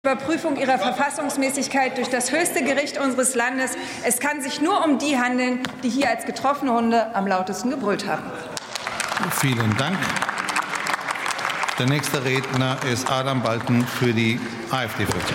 Überprüfung ihrer Verfassungsmäßigkeit durch das höchste Gericht unseres Landes. Es kann sich nur um die handeln, die hier als getroffene Hunde am lautesten gebrüllt haben. Vielen Dank. Der nächste Redner ist Adam Balten für die AfD-Fraktion.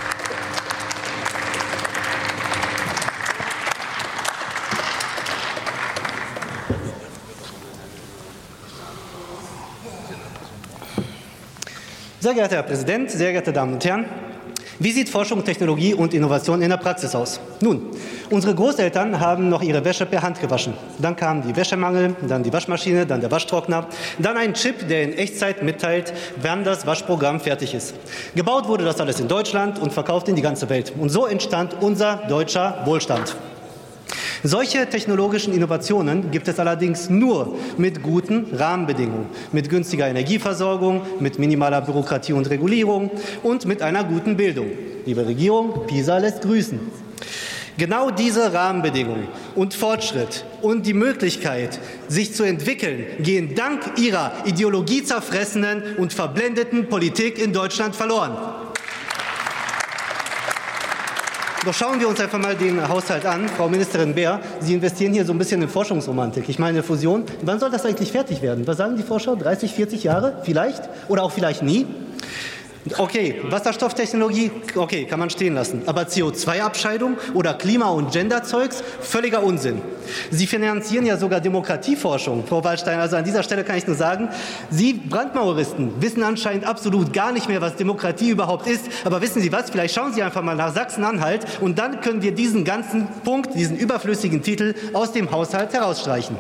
Sehr geehrter Herr Präsident, sehr geehrte Damen und Herren! Wie sieht Forschung, Technologie und Innovation in der Praxis aus? Nun, unsere Großeltern haben noch ihre Wäsche per Hand gewaschen. Dann kam die Wäschemangel, dann die Waschmaschine, dann der Waschtrockner, dann ein Chip, der in Echtzeit mitteilt, wann das Waschprogramm fertig ist. Gebaut wurde das alles in Deutschland und verkauft in die ganze Welt. Und so entstand unser deutscher Wohlstand. Solche technologischen Innovationen gibt es allerdings nur mit guten Rahmenbedingungen, mit günstiger Energieversorgung, mit minimaler Bürokratie und Regulierung und mit einer guten Bildung. Liebe Regierung, PISA lässt grüßen. Genau diese Rahmenbedingungen und Fortschritt und die Möglichkeit, sich zu entwickeln, gehen dank Ihrer ideologiezerfressenen und verblendeten Politik in Deutschland verloren. Doch schauen wir uns einfach mal den Haushalt an. Frau Ministerin Beer, Sie investieren hier so ein bisschen in Forschungsromantik. Ich meine, Fusion, wann soll das eigentlich fertig werden? Was sagen die Forscher? 30, 40 Jahre? Vielleicht? Oder auch vielleicht nie? Okay, Wasserstofftechnologie, okay, kann man stehen lassen. Aber CO2-Abscheidung oder Klima- und Genderzeugs, völliger Unsinn. Sie finanzieren ja sogar Demokratieforschung, Frau Waldstein. Also an dieser Stelle kann ich nur sagen, Sie Brandmaueristen wissen anscheinend absolut gar nicht mehr, was Demokratie überhaupt ist. Aber wissen Sie was, vielleicht schauen Sie einfach mal nach Sachsen-Anhalt und dann können wir diesen ganzen Punkt, diesen überflüssigen Titel aus dem Haushalt herausstreichen.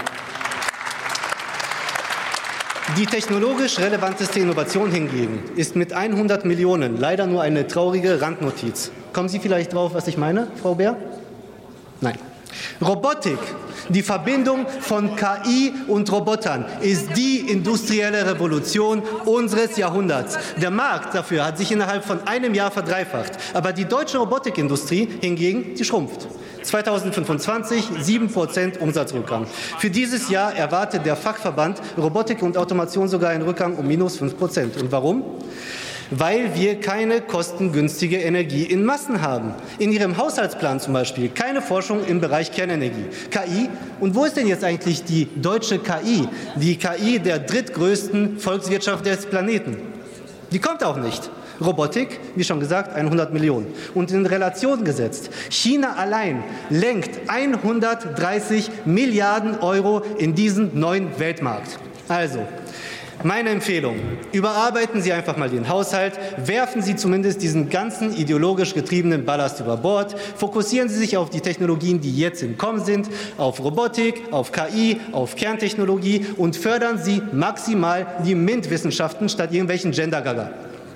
Die technologisch relevanteste Innovation hingegen ist mit 100 Millionen leider nur eine traurige Randnotiz. Kommen Sie vielleicht drauf, was ich meine, Frau Beer? Nein. Robotik, die Verbindung von KI und Robotern, ist die industrielle Revolution unseres Jahrhunderts. Der Markt dafür hat sich innerhalb von einem Jahr verdreifacht. Aber die deutsche Robotikindustrie hingegen, die schrumpft. 2025 7% Umsatzrückgang. Für dieses Jahr erwartet der Fachverband Robotik und Automation sogar einen Rückgang um -5%. Und warum? Weil wir keine kostengünstige Energie in Massen haben. In Ihrem Haushaltsplan zum Beispiel keine Forschung im Bereich Kernenergie. KI, und wo ist denn jetzt eigentlich die deutsche KI? Die KI der drittgrößten Volkswirtschaft des Planeten. Die kommt auch nicht. Robotik, wie schon gesagt, 100 Millionen. Und in Relation gesetzt, China allein lenkt 130 Milliarden Euro in diesen neuen Weltmarkt. Also, meine Empfehlung, überarbeiten Sie einfach mal den Haushalt, werfen Sie zumindest diesen ganzen ideologisch getriebenen Ballast über Bord, fokussieren Sie sich auf die Technologien, die jetzt im Kommen sind, auf Robotik, auf KI, auf Kerntechnologie und fördern Sie maximal die MINT-Wissenschaften statt irgendwelchen Gender-Gaga.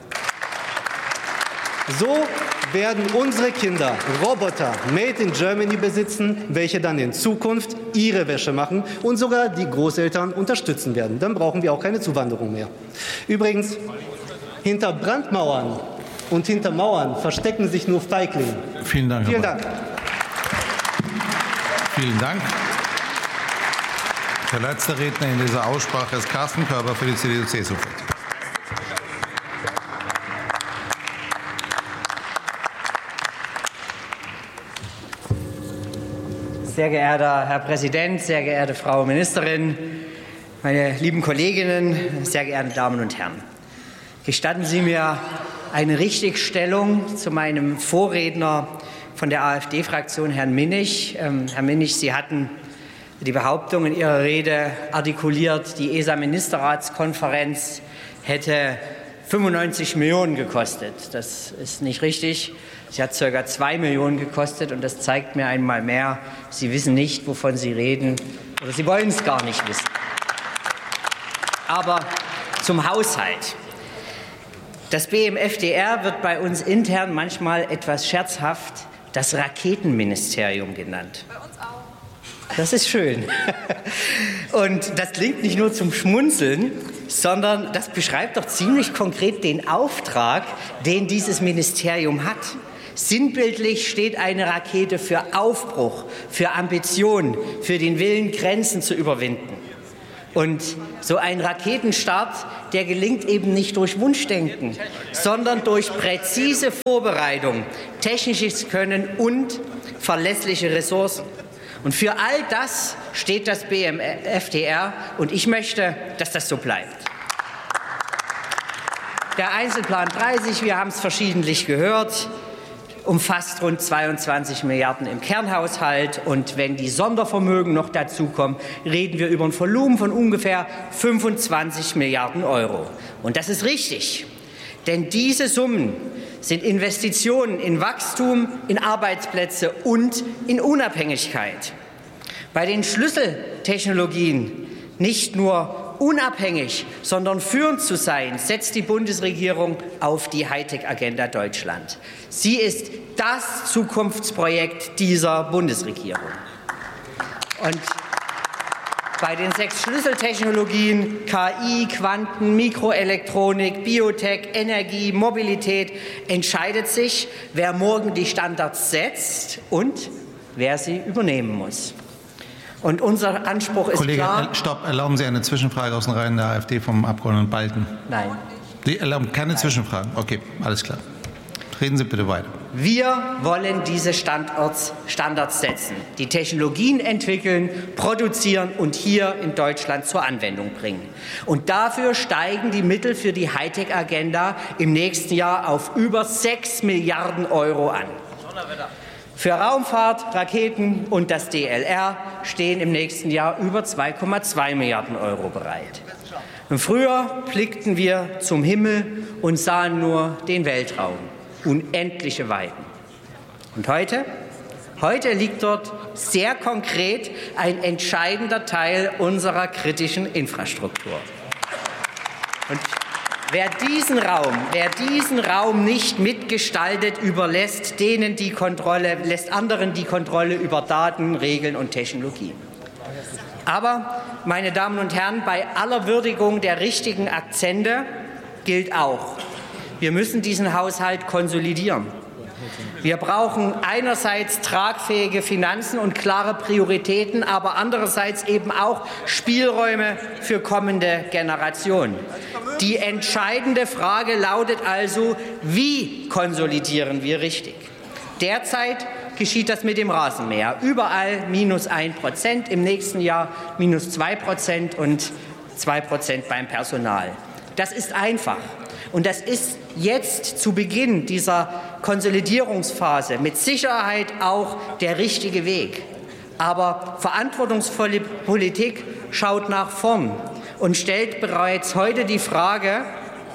So werden unsere Kinder Roboter made in Germany besitzen, welche dann in Zukunft ihre Wäsche machen und sogar die Großeltern unterstützen werden. Dann brauchen wir auch keine Zuwanderung mehr. Übrigens, hinter Brandmauern und hinter Mauern verstecken sich nur Feiglinge. Vielen Dank. Vielen Dank. Vielen Dank. Der letzte Redner in dieser Aussprache ist Carsten Körber für die CDU-CSU. Sehr geehrter Herr Präsident, sehr geehrte Frau Ministerin, meine lieben Kolleginnen, sehr geehrte Damen und Herren. Gestatten Sie mir eine Richtigstellung zu meinem Vorredner von der AfD-Fraktion, Herrn Minnig. Herr Minnig, Sie hatten die Behauptung in Ihrer Rede artikuliert, die ESA-Ministerratskonferenz hätte 95 Millionen gekostet. Das ist nicht richtig. Sie hat ca. 2 Millionen gekostet, und das zeigt mir einmal mehr, Sie wissen nicht, wovon Sie reden, oder Sie wollen es gar nicht wissen. Aber zum Haushalt. Das BMFDR wird bei uns intern manchmal etwas scherzhaft das Raketenministerium genannt. Bei uns auch. Das ist schön. Und das klingt nicht nur zum Schmunzeln, sondern das beschreibt doch ziemlich konkret den Auftrag, den dieses Ministerium hat. Sinnbildlich steht eine Rakete für Aufbruch, für Ambition, für den Willen, Grenzen zu überwinden. Und so ein Raketenstart, der gelingt eben nicht durch Wunschdenken, sondern durch präzise Vorbereitung, technisches Können und verlässliche Ressourcen. Und für all das steht das BMFTR, und ich möchte, dass das so bleibt. Der Einzelplan 30, wir haben es verschiedentlich gehört, umfasst rund 22 Milliarden im Kernhaushalt. Und wenn die Sondervermögen noch dazukommen, reden wir über ein Volumen von ungefähr 25 Milliarden Euro. Und das ist richtig, denn diese Summen sind Investitionen in Wachstum, in Arbeitsplätze und in Unabhängigkeit. Bei den Schlüsseltechnologien nicht nur unabhängig, sondern führend zu sein, setzt die Bundesregierung auf die Hightech-Agenda Deutschland. Sie ist das Zukunftsprojekt dieser Bundesregierung. Und bei den 6 Schlüsseltechnologien KI, Quanten, Mikroelektronik, Biotech, Energie, Mobilität entscheidet sich, wer morgen die Standards setzt und wer sie übernehmen muss. Und unser Anspruch ist klar. Kollege, stopp, erlauben Sie eine Zwischenfrage aus den Reihen der AfD vom Abgeordneten Balten? Nein. Sie erlauben keine Zwischenfragen? Okay, alles klar. Reden Sie bitte weiter. Wir wollen diese Standards setzen, die Technologien entwickeln, produzieren und hier in Deutschland zur Anwendung bringen. Und dafür steigen die Mittel für die Hightech-Agenda im nächsten Jahr auf über 6 Milliarden Euro an. Für Raumfahrt, Raketen und das DLR stehen im nächsten Jahr über 2,2 Milliarden Euro bereit. Und früher blickten wir zum Himmel und sahen nur den Weltraum, unendliche Weiten. Und heute liegt dort sehr konkret ein entscheidender Teil unserer kritischen Infrastruktur. Und wer diesen Raum nicht mitgestaltet, überlässt anderen die Kontrolle über Daten, Regeln und Technologien. Aber, meine Damen und Herren, bei aller Würdigung der richtigen Akzente gilt auch, wir müssen diesen Haushalt konsolidieren. Wir brauchen einerseits tragfähige Finanzen und klare Prioritäten, aber andererseits eben auch Spielräume für kommende Generationen. Die entscheidende Frage lautet also, wie konsolidieren wir richtig? Derzeit geschieht das mit dem Rasenmäher. Überall -1%, im nächsten Jahr -2% und 2% beim Personal. Das ist einfach. Und das ist jetzt zu Beginn dieser Konsolidierungsphase mit Sicherheit auch der richtige Weg. Aber verantwortungsvolle Politik schaut nach vorn und stellt bereits heute die Frage,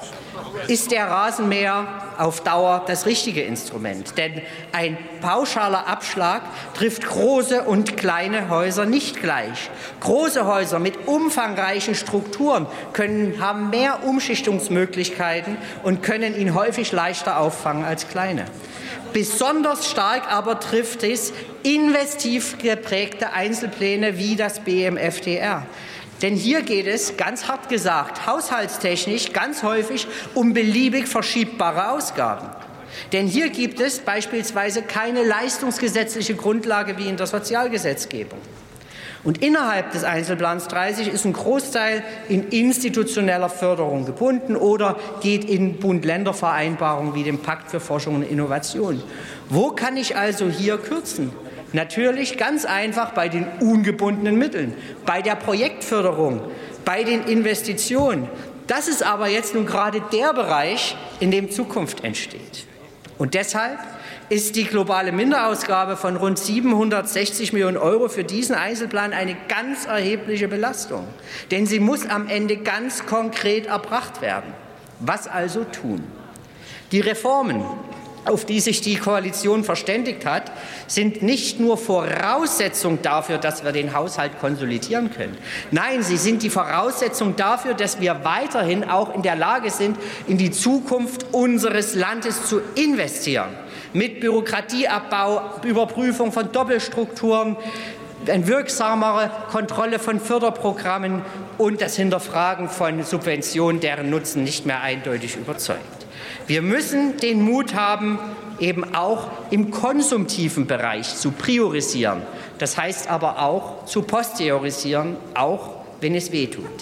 ist der Rasenmäher auf Dauer das richtige Instrument? Denn ein pauschaler Abschlag trifft große und kleine Häuser nicht gleich. Große Häuser mit umfangreichen Strukturen haben mehr Umschichtungsmöglichkeiten und können ihn häufig leichter auffangen als kleine. Besonders stark aber trifft es investiv geprägte Einzelpläne wie das BMFTR. Denn hier geht es, ganz hart gesagt, haushaltstechnisch ganz häufig um beliebig verschiebbare Ausgaben. Denn hier gibt es beispielsweise keine leistungsgesetzliche Grundlage wie in der Sozialgesetzgebung. Und innerhalb des Einzelplans 30 ist ein Großteil in institutioneller Förderung gebunden oder geht in Bund-Länder-Vereinbarungen wie dem Pakt für Forschung und Innovation. Wo kann ich also hier kürzen? Natürlich ganz einfach bei den ungebundenen Mitteln, bei der Projektförderung, bei den Investitionen. Das ist aber jetzt nun gerade der Bereich, in dem Zukunft entsteht. Und deshalb ist die globale Minderausgabe von rund 760 Millionen Euro für diesen Einzelplan eine ganz erhebliche Belastung. Denn sie muss am Ende ganz konkret erbracht werden. Was also tun? Die Reformen, auf die sich die Koalition verständigt hat, sind nicht nur Voraussetzung dafür, dass wir den Haushalt konsolidieren können. Nein, sie sind die Voraussetzung dafür, dass wir weiterhin auch in der Lage sind, in die Zukunft unseres Landes zu investieren. Mit Bürokratieabbau, Überprüfung von Doppelstrukturen, eine wirksamere Kontrolle von Förderprogrammen und das Hinterfragen von Subventionen, deren Nutzen nicht mehr eindeutig überzeugt. Wir müssen den Mut haben, eben auch im konsumtiven Bereich zu priorisieren. Das heißt aber auch zu posteriorisieren, auch wenn es weh tut.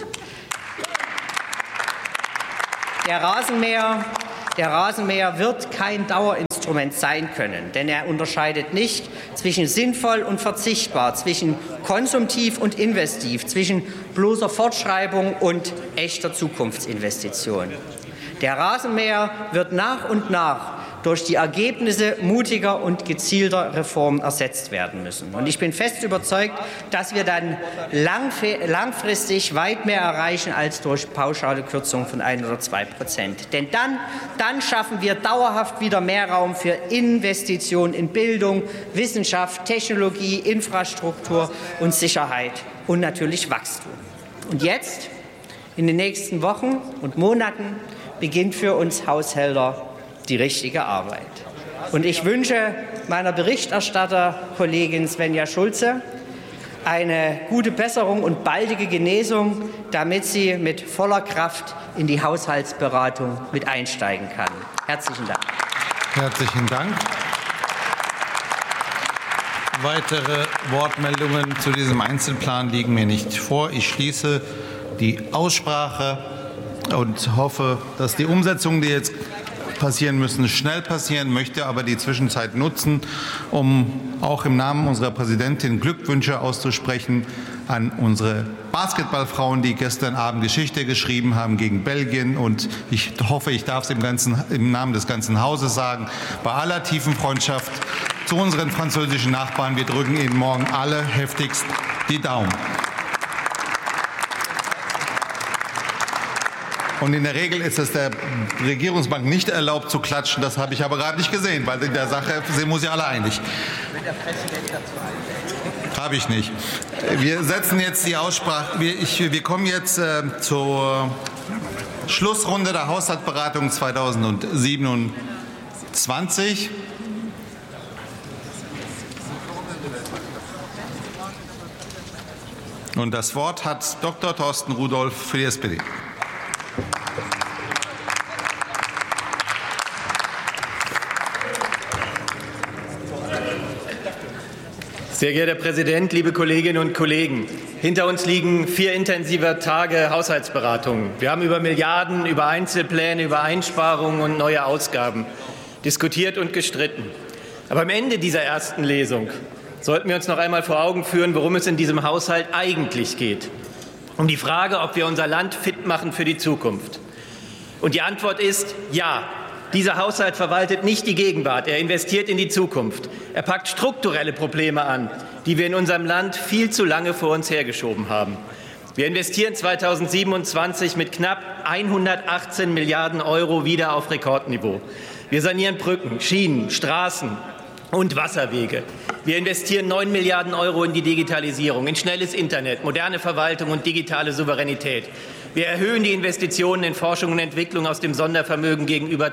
Der Rasenmäher wird kein Dauerinstrument sein können, denn er unterscheidet nicht zwischen sinnvoll und verzichtbar, zwischen konsumtiv und investiv, zwischen bloßer Fortschreibung und echter Zukunftsinvestition. Der Rasenmäher wird nach und nach durch die Ergebnisse mutiger und gezielter Reformen ersetzt werden müssen. Und ich bin fest überzeugt, dass wir dann langfristig weit mehr erreichen als durch pauschale Kürzungen von 1 oder 2%. Denn dann schaffen wir dauerhaft wieder mehr Raum für Investitionen in Bildung, Wissenschaft, Technologie, Infrastruktur und Sicherheit und natürlich Wachstum. Und jetzt, in den nächsten Wochen und Monaten, beginnt für uns Haushälter die richtige Arbeit. Und ich wünsche meiner Berichterstatterkollegin Svenja Schulze eine gute Besserung und baldige Genesung, damit sie mit voller Kraft in die Haushaltsberatung mit einsteigen kann. Herzlichen Dank. Herzlichen Dank. Weitere Wortmeldungen zu diesem Einzelplan liegen mir nicht vor. Ich schließe die Aussprache und hoffe, dass die Umsetzungen, die jetzt passieren müssen, schnell passieren, möchte aber die Zwischenzeit nutzen, um auch im Namen unserer Präsidentin Glückwünsche auszusprechen an unsere Basketballfrauen, die gestern Abend Geschichte geschrieben haben gegen Belgien. Und ich hoffe, ich darf es im Namen des ganzen Hauses sagen, bei aller tiefen Freundschaft zu unseren französischen Nachbarn, wir drücken Ihnen morgen alle heftigst die Daumen. Und in der Regel ist es der Regierungsbank nicht erlaubt zu klatschen. Das habe ich aber gerade nicht gesehen, weil in der Sache sind wir uns ja alle einig. Habe ich nicht. Wir setzen jetzt die Aussprache. Wir kommen jetzt zur Schlussrunde der Haushaltsberatung 2027. Und das Wort hat Dr. Thorsten Rudolph für die SPD. Sehr geehrter Herr Präsident, liebe Kolleginnen und Kollegen! Hinter uns liegen 4 intensive Tage Haushaltsberatungen. Wir haben über Milliarden, über Einzelpläne, über Einsparungen und neue Ausgaben diskutiert und gestritten. Aber am Ende dieser ersten Lesung sollten wir uns noch einmal vor Augen führen, worum es in diesem Haushalt eigentlich geht. Um die Frage, ob wir unser Land fit machen für die Zukunft. Und die Antwort ist ja. Dieser Haushalt verwaltet nicht die Gegenwart, er investiert in die Zukunft. Er packt strukturelle Probleme an, die wir in unserem Land viel zu lange vor uns hergeschoben haben. Wir investieren 2027 mit knapp 118 Milliarden € wieder auf Rekordniveau. Wir sanieren Brücken, Schienen, Straßen und Wasserwege. Wir investieren 9 Milliarden € in die Digitalisierung, in schnelles Internet, moderne Verwaltung und digitale Souveränität. Wir erhöhen die Investitionen in Forschung und Entwicklung aus dem Sondervermögen gegenüber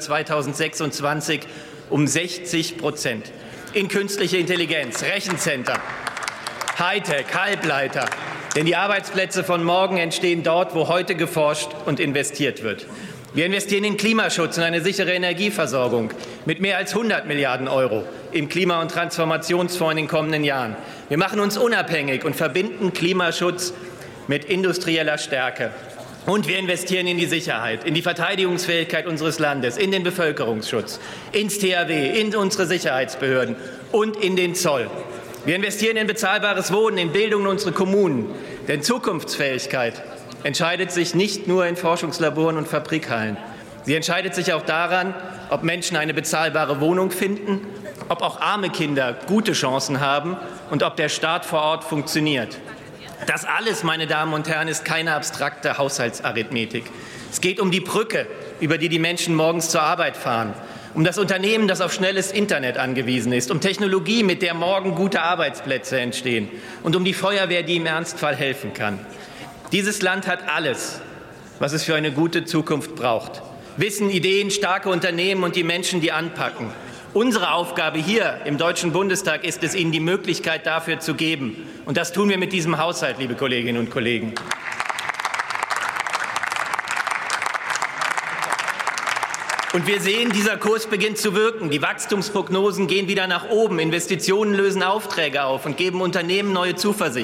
2026 um 60%. In künstliche Intelligenz, Rechencenter, Hightech, Halbleiter. Denn die Arbeitsplätze von morgen entstehen dort, wo heute geforscht und investiert wird. Wir investieren in Klimaschutz und eine sichere Energieversorgung mit mehr als 100 Milliarden € im Klima- und Transformationsfonds in den kommenden Jahren. Wir machen uns unabhängig und verbinden Klimaschutz mit industrieller Stärke. Und wir investieren in die Sicherheit, in die Verteidigungsfähigkeit unseres Landes, in den Bevölkerungsschutz, ins THW, in unsere Sicherheitsbehörden und in den Zoll. Wir investieren in bezahlbares Wohnen, in Bildung in unsere Kommunen. Denn Zukunftsfähigkeit entscheidet sich nicht nur in Forschungslaboren und Fabrikhallen. Sie entscheidet sich auch daran, ob Menschen eine bezahlbare Wohnung finden, ob auch arme Kinder gute Chancen haben und ob der Staat vor Ort funktioniert. Das alles, meine Damen und Herren, ist keine abstrakte Haushaltsarithmetik. Es geht um die Brücke, über die die Menschen morgens zur Arbeit fahren, um das Unternehmen, das auf schnelles Internet angewiesen ist, um Technologie, mit der morgen gute Arbeitsplätze entstehen und um die Feuerwehr, die im Ernstfall helfen kann. Dieses Land hat alles, was es für eine gute Zukunft braucht. Wissen, Ideen, starke Unternehmen und die Menschen, die anpacken. Unsere Aufgabe hier im Deutschen Bundestag ist es, Ihnen die Möglichkeit dafür zu geben. Und das tun wir mit diesem Haushalt, liebe Kolleginnen und Kollegen. Und wir sehen, dieser Kurs beginnt zu wirken. Die Wachstumsprognosen gehen wieder nach oben. Investitionen lösen Aufträge auf und geben Unternehmen neue Zuversicht.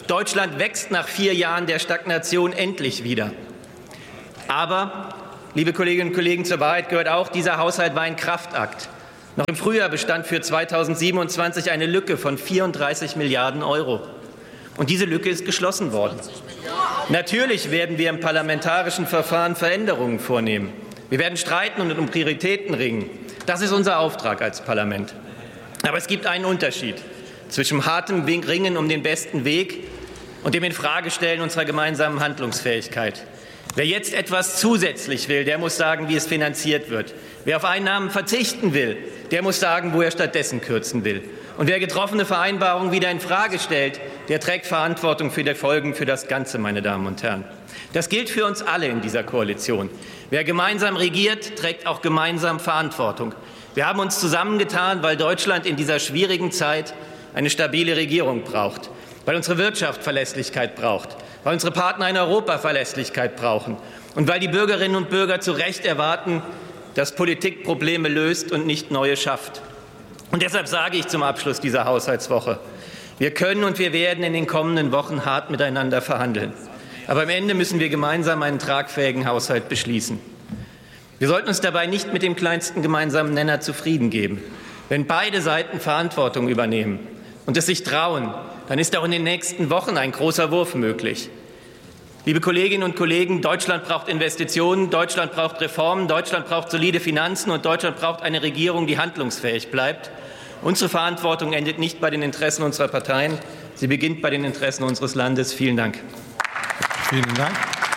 Deutschland wächst nach 4 Jahren der Stagnation endlich wieder. Aber, liebe Kolleginnen und Kollegen, zur Wahrheit gehört auch, dieser Haushalt war ein Kraftakt. Noch im Frühjahr bestand für 2027 eine Lücke von 34 Milliarden Euro. Und diese Lücke ist geschlossen worden. Natürlich werden wir im parlamentarischen Verfahren Veränderungen vornehmen. Wir werden streiten und um Prioritäten ringen. Das ist unser Auftrag als Parlament. Aber es gibt einen Unterschied zwischen hartem Ringen um den besten Weg und dem Infragestellen unserer gemeinsamen Handlungsfähigkeit. Wer jetzt etwas zusätzlich will, der muss sagen, wie es finanziert wird. Wer auf Einnahmen verzichten will, der muss sagen, wo er stattdessen kürzen will. Und wer getroffene Vereinbarungen wieder in Frage stellt, der trägt Verantwortung für die Folgen für das Ganze, meine Damen und Herren. Das gilt für uns alle in dieser Koalition. Wer gemeinsam regiert, trägt auch gemeinsam Verantwortung. Wir haben uns zusammengetan, weil Deutschland in dieser schwierigen Zeit eine stabile Regierung braucht, weil unsere Wirtschaft Verlässlichkeit braucht, weil unsere Partner in Europa Verlässlichkeit brauchen und weil die Bürgerinnen und Bürger zu Recht erwarten, dass Politik Probleme löst und nicht neue schafft. Und deshalb sage ich zum Abschluss dieser Haushaltswoche, wir können und wir werden in den kommenden Wochen hart miteinander verhandeln. Aber am Ende müssen wir gemeinsam einen tragfähigen Haushalt beschließen. Wir sollten uns dabei nicht mit dem kleinsten gemeinsamen Nenner zufrieden geben. Wenn beide Seiten Verantwortung übernehmen und es sich trauen, dann ist auch in den nächsten Wochen ein großer Wurf möglich. Liebe Kolleginnen und Kollegen, Deutschland braucht Investitionen, Deutschland braucht Reformen, Deutschland braucht solide Finanzen und Deutschland braucht eine Regierung, die handlungsfähig bleibt. Unsere Verantwortung endet nicht bei den Interessen unserer Parteien, sie beginnt bei den Interessen unseres Landes. Vielen Dank. Vielen Dank.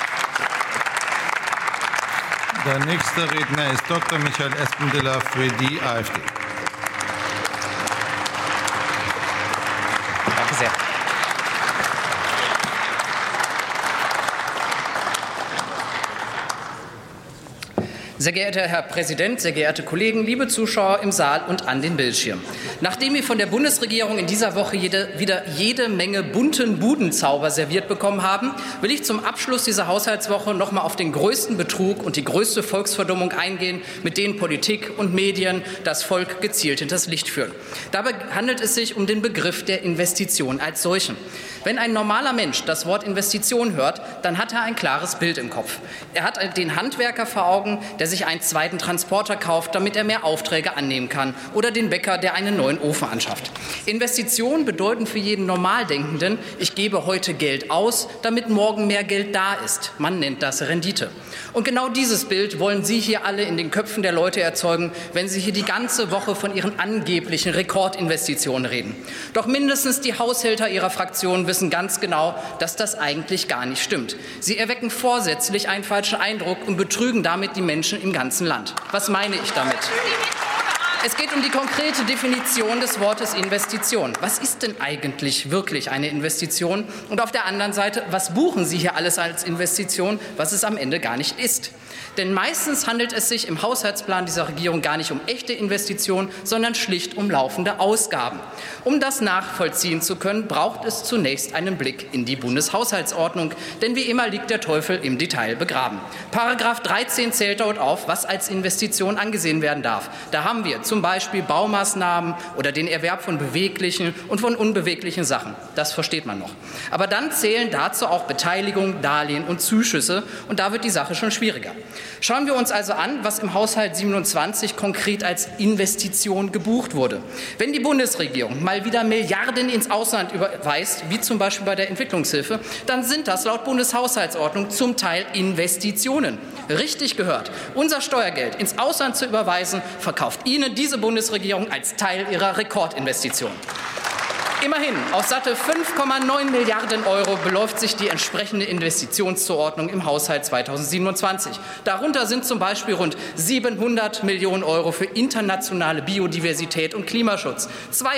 Der nächste Redner ist Dr. Michael Espendiller für die AfD. Danke sehr. Sehr geehrter Herr Präsident, sehr geehrte Kollegen, liebe Zuschauer im Saal und an den Bildschirmen. Nachdem wir von der Bundesregierung in dieser Woche wieder jede Menge bunten Budenzauber serviert bekommen haben, will ich zum Abschluss dieser Haushaltswoche noch mal auf den größten Betrug und die größte Volksverdummung eingehen, mit denen Politik und Medien das Volk gezielt hinters Licht führen. Dabei handelt es sich um den Begriff der Investition als solchen. Wenn ein normaler Mensch das Wort Investition hört, dann hat er ein klares Bild im Kopf. Er hat den Handwerker vor Augen, der sich einen zweiten Transporter kauft, damit er mehr Aufträge annehmen kann, oder den Bäcker, der einen neuen Ofen anschafft. Investitionen bedeuten für jeden Normaldenkenden, ich gebe heute Geld aus, damit morgen mehr Geld da ist. Man nennt das Rendite. Und genau dieses Bild wollen Sie hier alle in den Köpfen der Leute erzeugen, wenn Sie hier die ganze Woche von Ihren angeblichen Rekordinvestitionen reden. Doch mindestens die Haushälter Ihrer Fraktion wissen ganz genau, dass das eigentlich gar nicht stimmt. Sie erwecken vorsätzlich einen falschen Eindruck und betrügen damit die Menschen im ganzen Land. Was meine ich damit? Es geht um die konkrete Definition des Wortes Investition. Was ist denn eigentlich wirklich eine Investition? Und auf der anderen Seite, was buchen Sie hier alles als Investition, was es am Ende gar nicht ist? Denn meistens handelt es sich im Haushaltsplan dieser Regierung gar nicht um echte Investitionen, sondern schlicht um laufende Ausgaben. Um das nachvollziehen zu können, braucht es zunächst einen Blick in die Bundeshaushaltsordnung. Denn wie immer liegt der Teufel im Detail begraben. Paragraph 13 zählt dort auf, was als Investition angesehen werden darf. Da haben wir zum Beispiel Baumaßnahmen oder den Erwerb von beweglichen und von unbeweglichen Sachen. Das versteht man noch. Aber dann zählen dazu auch Beteiligung, Darlehen und Zuschüsse. Und da wird die Sache schon schwieriger. Schauen wir uns also an, was im Haushalt 27 konkret als Investition gebucht wurde. Wenn die Bundesregierung mal wieder Milliarden ins Ausland überweist, wie zum Beispiel bei der Entwicklungshilfe, dann sind das laut Bundeshaushaltsordnung zum Teil Investitionen. Richtig gehört. Unser Steuergeld ins Ausland zu überweisen, verkauft Ihnen diese Bundesregierung als Teil ihrer Rekordinvestition. Immerhin, auf satte 5,9 Milliarden Euro beläuft sich die entsprechende Investitionszuordnung im Haushalt 2027. Darunter sind zum Beispiel rund 700 Millionen Euro für internationale Biodiversität und Klimaschutz,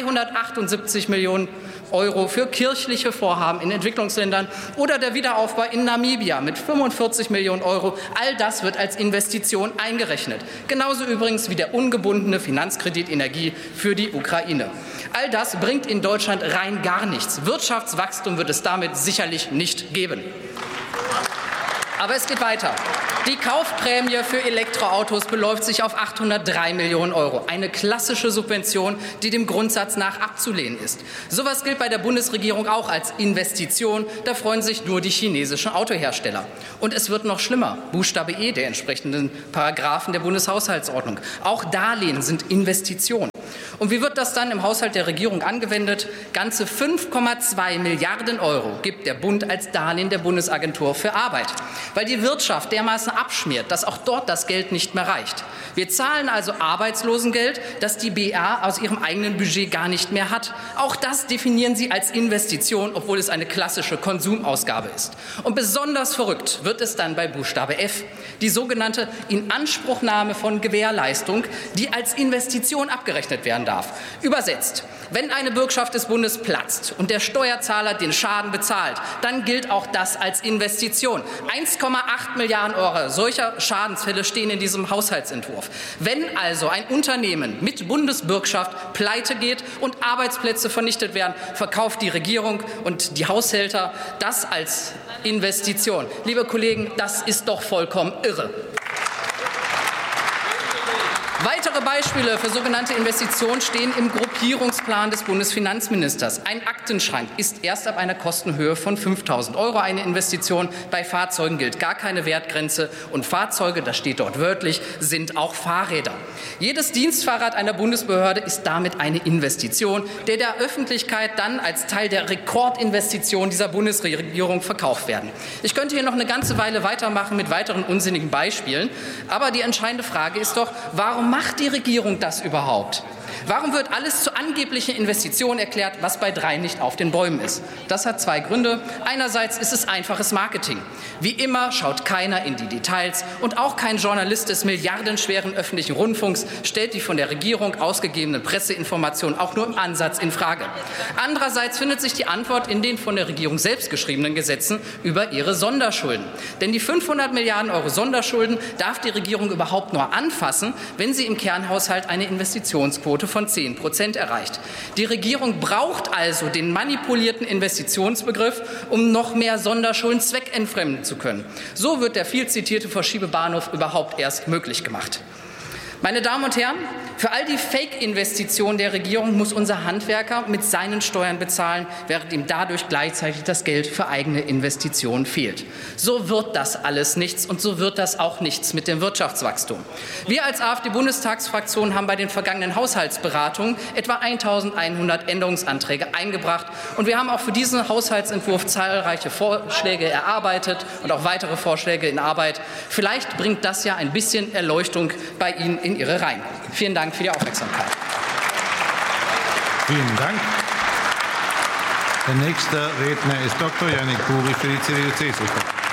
278 Millionen Euro für kirchliche Vorhaben in Entwicklungsländern oder der Wiederaufbau in Namibia mit 45 Millionen Euro. All das wird als Investition eingerechnet. Genauso übrigens wie der ungebundene Finanzkredit Energie für die Ukraine. All das bringt in Deutschland rein gar nichts. Wirtschaftswachstum wird es damit sicherlich nicht geben. Aber es geht weiter. Die Kaufprämie für Elektroautos beläuft sich auf 803 Millionen €. Eine klassische Subvention, die dem Grundsatz nach abzulehnen ist. Sowas gilt bei der Bundesregierung auch als Investition. Da freuen sich nur die chinesischen Autohersteller. Und es wird noch schlimmer. Buchstabe E der entsprechenden Paragraphen der Bundeshaushaltsordnung. Auch Darlehen sind Investitionen. Und wie wird das dann im Haushalt der Regierung angewendet? Ganze 5,2 Milliarden € gibt der Bund als Darlehen der Bundesagentur für Arbeit, weil die Wirtschaft dermaßen abschmiert, dass auch dort das Geld nicht mehr reicht. Wir zahlen also Arbeitslosengeld, das die BA aus ihrem eigenen Budget gar nicht mehr hat. Auch das definieren sie als Investition, obwohl es eine klassische Konsumausgabe ist. Und besonders verrückt wird es dann bei Buchstabe F, die sogenannte Inanspruchnahme von Gewährleistung, die als Investition abgerechnet werden darf. Übersetzt: Wenn eine Bürgschaft des Bundes platzt und der Steuerzahler den Schaden bezahlt, dann gilt auch das als Investition. 1,8 Milliarden € solcher Schadensfälle stehen in diesem Haushaltsentwurf. Wenn also ein Unternehmen mit Bundesbürgschaft pleite geht und Arbeitsplätze vernichtet werden, verkauft die Regierung und die Haushälter das als Investition. Liebe Kollegen, das ist doch vollkommen irre. Weitere Beispiele für sogenannte Investitionen stehen im Gruppierungsplan des Bundesfinanzministers. Ein Aktenschrank ist erst ab einer Kostenhöhe von 5.000 € eine Investition. Bei Fahrzeugen gilt gar keine Wertgrenze. Und Fahrzeuge, das steht dort wörtlich, sind auch Fahrräder. Jedes Dienstfahrrad einer Bundesbehörde ist damit eine Investition, der Öffentlichkeit dann als Teil der Rekordinvestition dieser Bundesregierung verkauft werden. Ich könnte hier noch eine ganze Weile weitermachen mit weiteren unsinnigen Beispielen. Aber die entscheidende Frage ist doch, warum macht die Regierung das überhaupt? Warum wird alles zu angeblichen Investitionen erklärt, was bei 3 nicht auf den Bäumen ist? Das hat 2 Gründe. Einerseits ist es einfaches Marketing. Wie immer schaut keiner in die Details und auch kein Journalist des milliardenschweren öffentlichen Rundfunks stellt die von der Regierung ausgegebenen Presseinformationen auch nur im Ansatz in Frage. Andererseits findet sich die Antwort in den von der Regierung selbst geschriebenen Gesetzen über ihre Sonderschulden. Denn die 500 Milliarden € Sonderschulden darf die Regierung überhaupt nur anfassen, wenn sie im Kernhaushalt eine Investitionsquote von 10% erreicht. Die Regierung braucht also den manipulierten Investitionsbegriff, um noch mehr Sonderschulden zweckentfremden zu können. So wird der viel zitierte Verschiebebahnhof überhaupt erst möglich gemacht. Meine Damen und Herren, für all die Fake-Investitionen der Regierung muss unser Handwerker mit seinen Steuern bezahlen, während ihm dadurch gleichzeitig das Geld für eigene Investitionen fehlt. So wird das alles nichts und so wird das auch nichts mit dem Wirtschaftswachstum. Wir als AfD-Bundestagsfraktion haben bei den vergangenen Haushaltsberatungen etwa 1.100 Änderungsanträge eingebracht und wir haben auch für diesen Haushaltsentwurf zahlreiche Vorschläge erarbeitet und auch weitere Vorschläge in Arbeit. Vielleicht bringt das ja ein bisschen Erleuchtung bei Ihnen in Ihre Reihen. Vielen Dank für die Aufmerksamkeit. Vielen Dank. Der nächste Redner ist Dr. Yannick Buri für die CDU-CSU.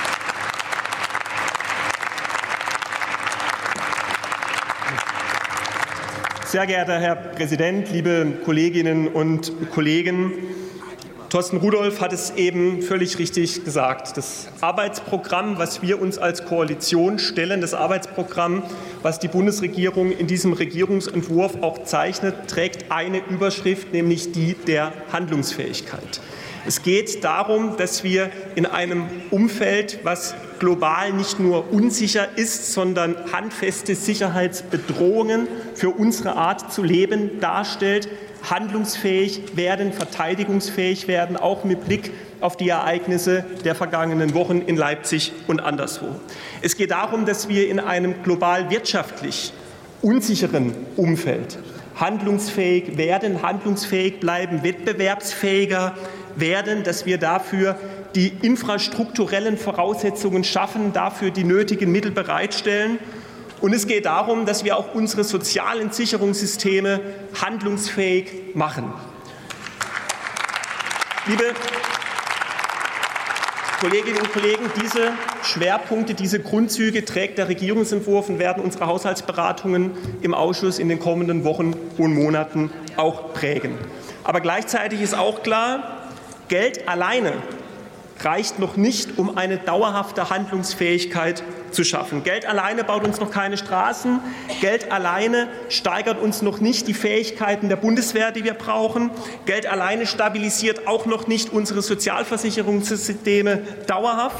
Sehr geehrter Herr Präsident, liebe Kolleginnen und Kollegen! Thorsten Rudolph hat es eben völlig richtig gesagt. Das Arbeitsprogramm, was wir uns als Koalition stellen, das Arbeitsprogramm, was die Bundesregierung in diesem Regierungsentwurf auch zeichnet, trägt eine Überschrift, nämlich die der Handlungsfähigkeit. Es geht darum, dass wir in einem Umfeld, was global nicht nur unsicher ist, sondern handfeste Sicherheitsbedrohungen für unsere Art zu leben darstellt, handlungsfähig werden, verteidigungsfähig werden, auch mit Blick auf die Ereignisse der vergangenen Wochen in Leipzig und anderswo. Es geht darum, dass wir in einem global wirtschaftlich unsicheren Umfeld handlungsfähig werden, handlungsfähig bleiben, wettbewerbsfähiger werden, dass wir dafür die infrastrukturellen Voraussetzungen schaffen, dafür die nötigen Mittel bereitstellen. Und es geht darum, dass wir auch unsere sozialen Sicherungssysteme handlungsfähig machen. Liebe Kolleginnen und Kollegen, diese Schwerpunkte, diese Grundzüge trägt der Regierungsentwurf und werden unsere Haushaltsberatungen im Ausschuss in den kommenden Wochen und Monaten auch prägen. Aber gleichzeitig ist auch klar, Geld alleine reicht noch nicht, um eine dauerhafte Handlungsfähigkeit zu schaffen. Geld alleine baut uns noch keine Straßen. Geld alleine steigert uns noch nicht die Fähigkeiten der Bundeswehr, die wir brauchen. Geld alleine stabilisiert auch noch nicht unsere Sozialversicherungssysteme dauerhaft.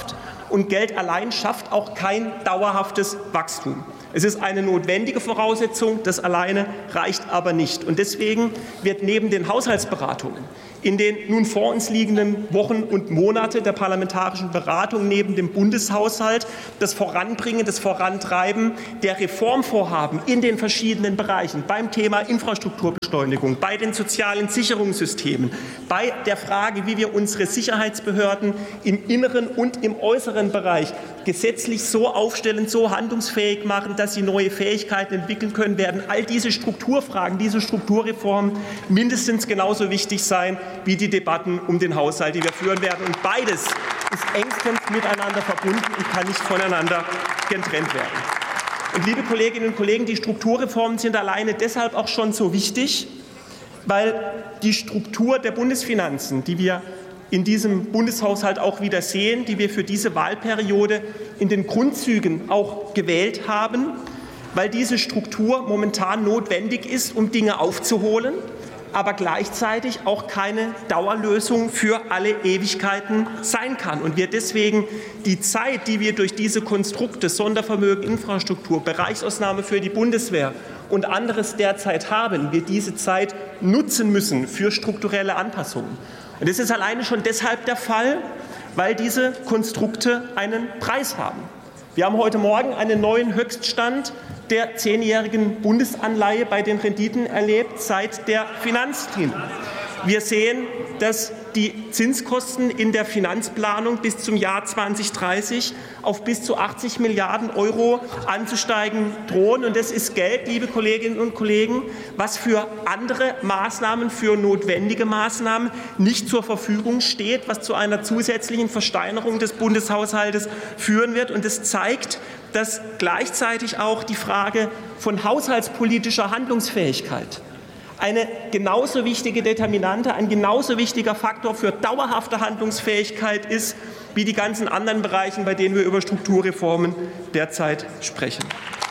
und Geld allein schafft auch kein dauerhaftes Wachstum. Es ist eine notwendige Voraussetzung, das alleine reicht aber nicht. Und deswegen wird neben den Haushaltsberatungen in den nun vor uns liegenden Wochen und Monate der parlamentarischen Beratung neben dem Bundeshaushalt das Voranbringen, das Vorantreiben der Reformvorhaben in den verschiedenen Bereichen, beim Thema Infrastrukturbeschleunigung, bei den sozialen Sicherungssystemen, bei der Frage, wie wir unsere Sicherheitsbehörden im inneren und im äußeren Bereich gesetzlich so aufstellen, so handlungsfähig machen, dass sie neue Fähigkeiten entwickeln können, werden all diese Strukturfragen, diese Strukturreformen mindestens genauso wichtig sein wie die Debatten um den Haushalt, die wir führen werden. Und beides ist engstens miteinander verbunden und kann nicht voneinander getrennt werden. Und liebe Kolleginnen und Kollegen, die Strukturreformen sind alleine deshalb auch schon so wichtig, weil die Struktur der Bundesfinanzen, die wir in diesem Bundeshaushalt auch wieder sehen, die wir für diese Wahlperiode in den Grundzügen auch gewählt haben, weil diese Struktur momentan notwendig ist, um Dinge aufzuholen, aber gleichzeitig auch keine Dauerlösung für alle Ewigkeiten sein kann. Und wir deswegen die Zeit, die wir durch diese Konstrukte, Sondervermögen, Infrastruktur, Bereichsausnahme für die Bundeswehr und anderes derzeit haben, wir diese Zeit nutzen müssen für strukturelle Anpassungen. Und das ist alleine schon deshalb der Fall, weil diese Konstrukte einen Preis haben. Wir haben heute Morgen einen neuen Höchststand der 10-jährigen Bundesanleihe bei den Renditen erlebt seit der Finanzkrise. Wir sehen, dass die Zinskosten in der Finanzplanung bis zum Jahr 2030 auf bis zu 80 Milliarden € anzusteigen drohen. Und das ist Geld, liebe Kolleginnen und Kollegen, was für andere Maßnahmen, für notwendige Maßnahmen nicht zur Verfügung steht, was zu einer zusätzlichen Versteinerung des Bundeshaushaltes führen wird. Und es zeigt, dass gleichzeitig auch die Frage von haushaltspolitischer Handlungsfähigkeit eine genauso wichtige Determinante, ein genauso wichtiger Faktor für dauerhafte Handlungsfähigkeit ist, wie die ganzen anderen Bereiche, bei denen wir über Strukturreformen derzeit sprechen.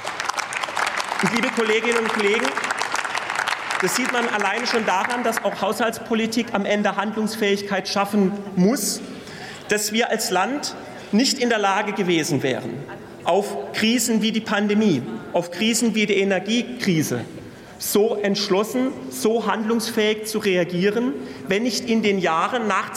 Und liebe Kolleginnen und Kollegen, das sieht man alleine schon daran, dass auch Haushaltspolitik am Ende Handlungsfähigkeit schaffen muss, dass wir als Land nicht in der Lage gewesen wären, auf Krisen wie die Pandemie, auf Krisen wie die Energiekrise so entschlossen, so handlungsfähig zu reagieren, wenn nicht in den Jahren nach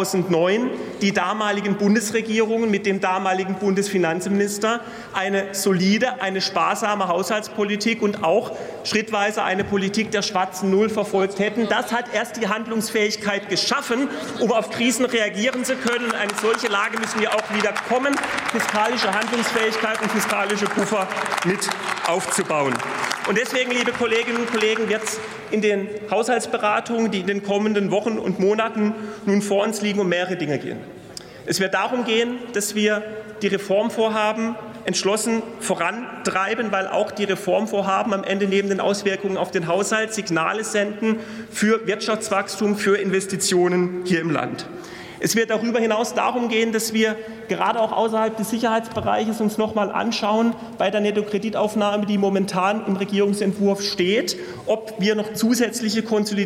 2009 die damaligen Bundesregierungen mit dem damaligen Bundesfinanzminister eine solide, eine sparsame Haushaltspolitik und auch schrittweise eine Politik der schwarzen Null verfolgt hätten. Das hat erst die Handlungsfähigkeit geschaffen, um auf Krisen reagieren zu können. Eine solche Lage müssen wir auch wieder kommen, fiskalische Handlungsfähigkeit und fiskalische Puffer mit aufzubauen. Und deswegen, liebe Kolleginnen und Kollegen, wird es in den Haushaltsberatungen, die in den kommenden Wochen und Monaten nun vor uns liegen, um mehrere Dinge gehen. Es wird darum gehen, dass wir die Reformvorhaben entschlossen vorantreiben, weil auch die Reformvorhaben am Ende neben den Auswirkungen auf den Haushalt Signale senden für Wirtschaftswachstum, für Investitionen hier im Land. Es wird darüber hinaus darum gehen, dass wir gerade auch außerhalb des Sicherheitsbereiches uns noch mal anschauen, bei der Nettokreditaufnahme, die momentan im Regierungsentwurf steht, ob wir noch zusätzliche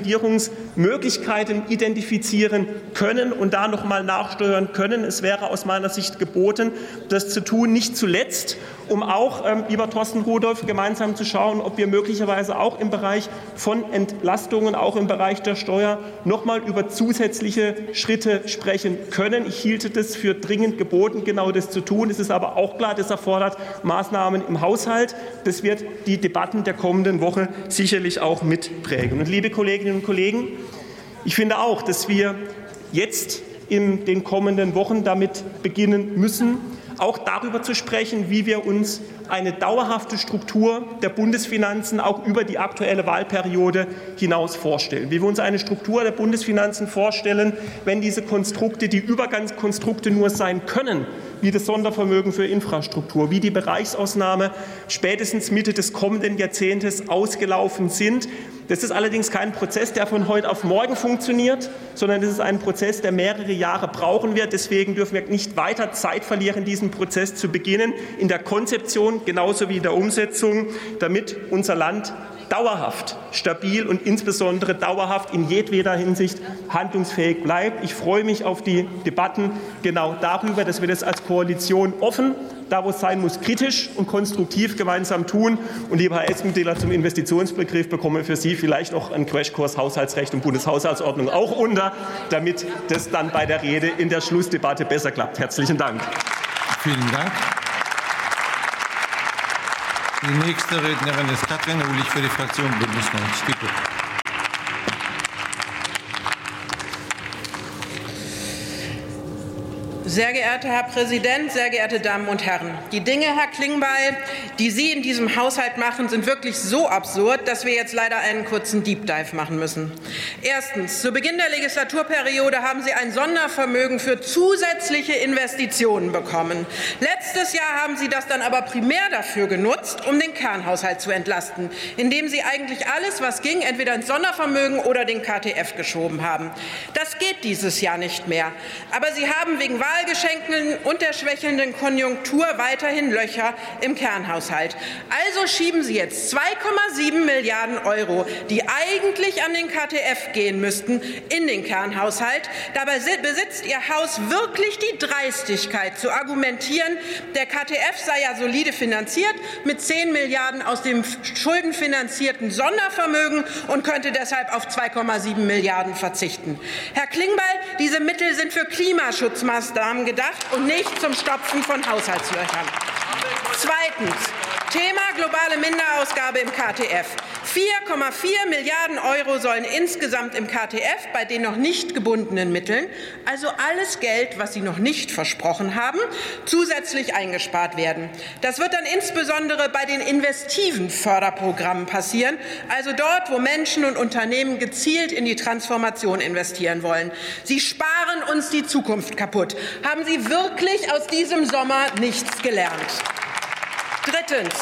Konsolidierungsmöglichkeiten identifizieren können und da noch mal nachsteuern können. Es wäre aus meiner Sicht geboten, das zu tun, nicht zuletzt, um auch, lieber Thorsten Rudolph, gemeinsam zu schauen, ob wir möglicherweise auch im Bereich von Entlastungen, auch im Bereich der Steuer, noch mal über zusätzliche Schritte sprechen können. Ich hielte das für dringend geboten, genau das zu tun. Es ist aber auch klar, das erfordert Maßnahmen im Haushalt. Das wird die Debatten der kommenden Woche sicherlich auch mitprägen. Und liebe Kolleginnen und Kollegen, ich finde auch, dass wir jetzt in den kommenden Wochen damit beginnen müssen, auch darüber zu sprechen, wie wir uns eine dauerhafte Struktur der Bundesfinanzen auch über die aktuelle Wahlperiode hinaus vorstellen. Wie wir uns eine Struktur der Bundesfinanzen vorstellen, wenn diese Konstrukte die Übergangskonstrukte nur sein können, wie das Sondervermögen für Infrastruktur, wie die Bereichsausnahme spätestens Mitte des kommenden Jahrzehntes ausgelaufen sind. Das ist allerdings kein Prozess, der von heute auf morgen funktioniert, sondern das ist ein Prozess, der mehrere Jahre brauchen wird. Deswegen dürfen wir nicht weiter Zeit verlieren, diesen Prozess zu beginnen, in der Konzeption genauso wie in der Umsetzung, damit unser Land dauerhaft stabil und insbesondere dauerhaft in jedweder Hinsicht handlungsfähig bleibt. Ich freue mich auf die Debatten genau darüber, dass wir das als Koalition offen, da wo es sein muss, kritisch und konstruktiv gemeinsam tun. Und lieber Herr Espendiler, zum Investitionsbegriff bekomme für Sie vielleicht auch einen Crashkurs Haushaltsrecht und Bundeshaushaltsordnung auch unter, damit das dann bei der Rede in der Schlussdebatte besser klappt. Herzlichen Dank. Vielen Dank. Die nächste Rednerin ist Katrin Uhlich für die Fraktion Bündnis 90 Die Grünen. Sehr geehrter Herr Präsident, sehr geehrte Damen und Herren! Die Dinge, Herr Klingbeil, die Sie in diesem Haushalt machen, sind wirklich so absurd, dass wir jetzt leider einen kurzen Deep Dive machen müssen. Erstens. Zu Beginn der Legislaturperiode haben Sie ein Sondervermögen für zusätzliche Investitionen bekommen. Letztes Jahr haben Sie das dann aber primär dafür genutzt, um den Kernhaushalt zu entlasten, indem Sie eigentlich alles, was ging, entweder ins Sondervermögen oder den KTF geschoben haben. Das geht dieses Jahr nicht mehr. Aber Sie haben wegen Wahlgeschenken und der schwächelnden Konjunktur weiterhin Löcher im Kernhaushalt. Also schieben Sie jetzt 2,7 Milliarden €, die eigentlich an den KTF gehen müssten, in den Kernhaushalt. Dabei besitzt Ihr Haus wirklich die Dreistigkeit zu argumentieren, der KTF sei ja solide finanziert mit 10 Milliarden aus dem schuldenfinanzierten Sondervermögen und könnte deshalb auf 2,7 Milliarden verzichten. Herr Klingbeil, diese Mittel sind für Klimaschutzmaßnahmen gedacht und nicht zum Stopfen von Haushaltslöchern. Zweitens. Thema globale Minderausgabe im KTF. 4,4 Milliarden € sollen insgesamt im KTF bei den noch nicht gebundenen Mitteln, also alles Geld, was Sie noch nicht versprochen haben, zusätzlich eingespart werden. Das wird dann insbesondere bei den investiven Förderprogrammen passieren, also dort, wo Menschen und Unternehmen gezielt in die Transformation investieren wollen. Sie sparen uns die Zukunft kaputt. Haben Sie wirklich aus diesem Sommer nichts gelernt? Drittens.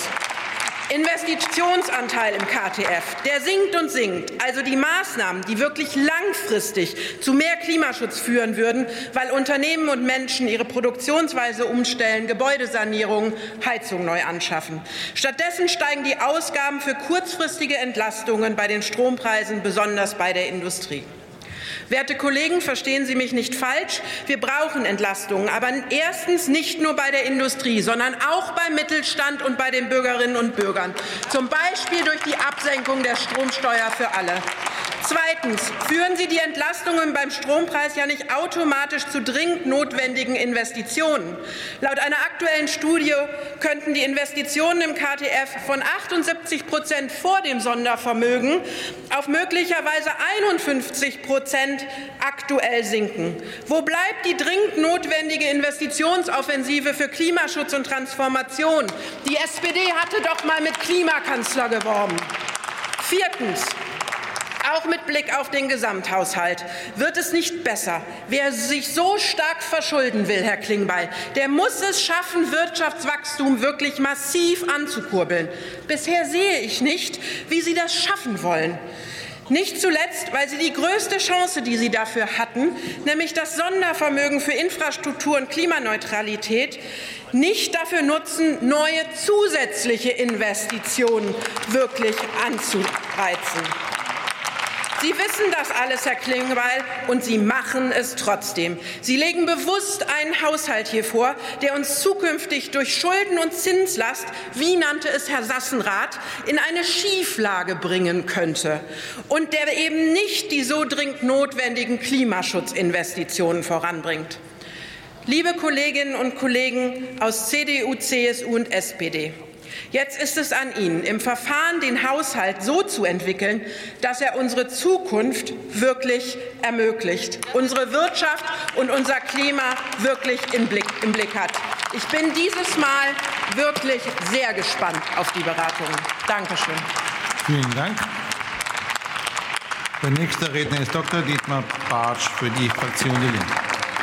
Investitionsanteil im KTF, der sinkt und sinkt. Also die Maßnahmen, die wirklich langfristig zu mehr Klimaschutz führen würden, weil Unternehmen und Menschen ihre Produktionsweise umstellen, Gebäudesanierung, Heizung neu anschaffen. Stattdessen steigen die Ausgaben für kurzfristige Entlastungen bei den Strompreisen, besonders bei der Industrie. Werte Kollegen, verstehen Sie mich nicht falsch. Wir brauchen Entlastungen, aber erstens nicht nur bei der Industrie, sondern auch beim Mittelstand und bei den Bürgerinnen und Bürgern, zum Beispiel durch die Absenkung der Stromsteuer für alle. Zweitens führen Sie die Entlastungen beim Strompreis ja nicht automatisch zu dringend notwendigen Investitionen. Laut einer aktuellen Studie könnten die Investitionen im KTF von 78% vor dem Sondervermögen auf möglicherweise 51% aktuell sinken. Wo bleibt die dringend notwendige Investitionsoffensive für Klimaschutz und Transformation? Die SPD hatte doch mal mit Klimakanzler geworben. Viertens. Auch mit Blick auf den Gesamthaushalt wird es nicht besser. Wer sich so stark verschulden will, Herr Klingbeil, der muss es schaffen, Wirtschaftswachstum wirklich massiv anzukurbeln. Bisher sehe ich nicht, wie Sie das schaffen wollen. Nicht zuletzt, weil Sie die größte Chance, die Sie dafür hatten, nämlich das Sondervermögen für Infrastruktur und Klimaneutralität, nicht dafür nutzen, neue zusätzliche Investitionen wirklich anzureizen. Sie wissen das alles, Herr Klingbeil, und Sie machen es trotzdem. Sie legen bewusst einen Haushalt hier vor, der uns zukünftig durch Schulden- und Zinslast, wie nannte es Herr Sassenrath, in eine Schieflage bringen könnte und der eben nicht die so dringend notwendigen Klimaschutzinvestitionen voranbringt. Liebe Kolleginnen und Kollegen aus CDU, CSU und SPD, jetzt ist es an Ihnen, im Verfahren den Haushalt so zu entwickeln, dass er unsere Zukunft wirklich ermöglicht, unsere Wirtschaft und unser Klima wirklich im Blick hat. Ich bin dieses Mal wirklich sehr gespannt auf die Beratungen. Dankeschön. Vielen Dank. Der nächste Redner ist Dr. Dietmar Bartsch für die Fraktion Die Linke.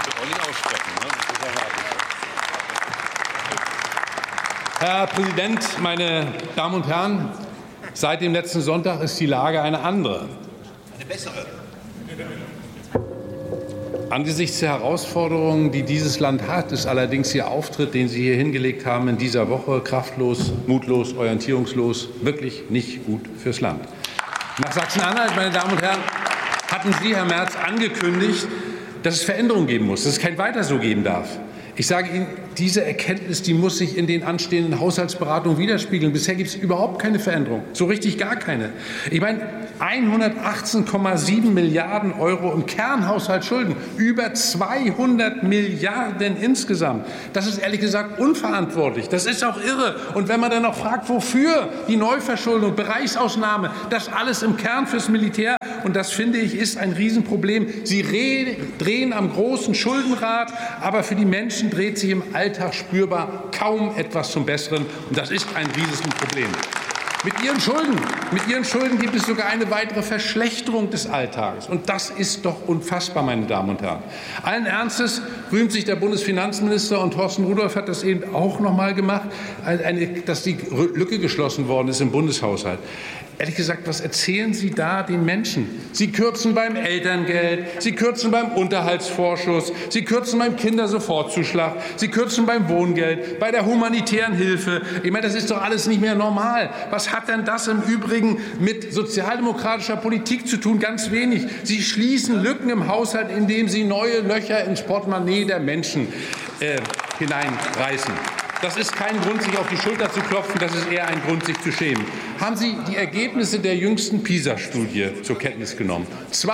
Herr Präsident, meine Damen und Herren! Seit dem letzten Sonntag ist die Lage eine andere. Eine bessere. angesichts der Herausforderungen, die dieses Land hat, ist allerdings Ihr Auftritt, den Sie hier hingelegt haben, in dieser Woche kraftlos, mutlos, orientierungslos, wirklich nicht gut fürs Land. Nach Sachsen-Anhalt, meine Damen und Herren, hatten Sie, Herr Merz, angekündigt, dass es Veränderungen geben muss, dass es kein Weiter so geben darf. Ich sage Ihnen, diese Erkenntnis, die muss sich in den anstehenden Haushaltsberatungen widerspiegeln. Bisher gibt es überhaupt keine Veränderung, so richtig gar keine. Ich meine, 118,7 Milliarden € im Kernhaushalt Schulden, über 200 Milliarden insgesamt. Das ist ehrlich gesagt unverantwortlich. Das ist auch irre. Und wenn man dann noch fragt, wofür die Neuverschuldung, Bereichsausnahme, das alles im Kern fürs Militär, und das, finde ich, ist ein Riesenproblem. Sie drehen am großen Schuldenrad, aber für die Menschen dreht sich im Alltag spürbar kaum etwas zum Besseren. Und das ist ein Riesenproblem. Mit Ihren Schulden gibt es sogar eine weitere Verschlechterung des Alltages. Und das ist doch unfassbar, meine Damen und Herren. Allen Ernstes rühmt sich der Bundesfinanzminister, und Thorsten Rudolph hat das eben auch noch mal gemacht, dass die Lücke geschlossen worden ist im Bundeshaushalt. Ehrlich gesagt, was erzählen Sie da den Menschen? Sie kürzen beim Elterngeld, Sie kürzen beim Unterhaltsvorschuss, Sie kürzen beim Kindersofortzuschlag, Sie kürzen beim Wohngeld, bei der humanitären Hilfe. Ich meine, das ist doch alles nicht mehr normal. Was hat denn das im Übrigen mit sozialdemokratischer Politik zu tun? Ganz wenig. Sie schließen Lücken im Haushalt, indem Sie neue Löcher ins Portemonnaie der Menschen hineinreißen. Das ist kein Grund, sich auf die Schulter zu klopfen, das ist eher ein Grund, sich zu schämen. Haben Sie die Ergebnisse der jüngsten PISA-Studie zur Kenntnis genommen?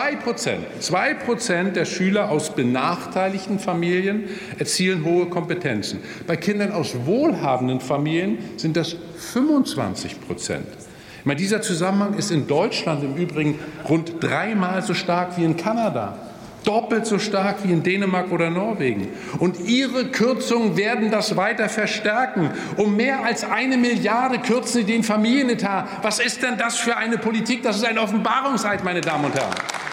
2% der Schüler aus benachteiligten Familien erzielen hohe Kompetenzen. Bei Kindern aus wohlhabenden Familien sind das 25%. Ich meine, dieser Zusammenhang ist in Deutschland im Übrigen rund 3-mal so stark wie in Kanada. Doppelt so stark wie in Dänemark oder Norwegen. Und Ihre Kürzungen werden das weiter verstärken. Um mehr als 1 Milliarde kürzen Sie den Familienetat. Was ist denn das für eine Politik? Das ist ein Offenbarungseid, meine Damen und Herren.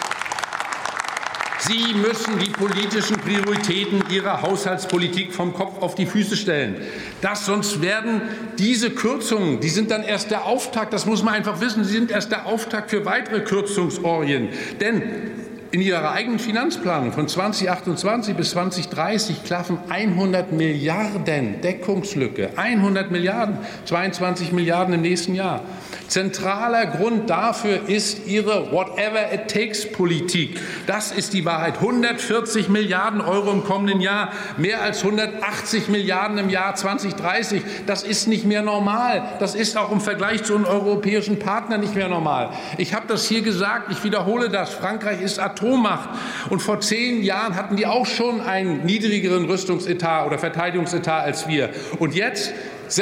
Sie müssen die politischen Prioritäten Ihrer Haushaltspolitik vom Kopf auf die Füße stellen. Sonst werden diese Kürzungen, die sind dann erst der Auftakt, das muss man einfach wissen, sie sind erst der Auftakt für weitere Kürzungsorgien. Denn in Ihrer eigenen Finanzplanung von 2028 bis 2030 klaffen 100 Milliarden Deckungslücke. 100 Milliarden, 22 Milliarden im nächsten Jahr. Zentraler Grund dafür ist Ihre Whatever-it-takes-Politik. Das ist die Wahrheit. 140 Milliarden € im kommenden Jahr, mehr als 180 Milliarden im Jahr 2030. Das ist nicht mehr normal. Das ist auch im Vergleich zu unseren europäischen Partnern nicht mehr normal. Ich habe das hier gesagt, ich wiederhole das. Frankreich ist Atommacht. Und vor 10 Jahren hatten die auch schon einen niedrigeren Rüstungsetat oder Verteidigungsetat als wir. Und jetzt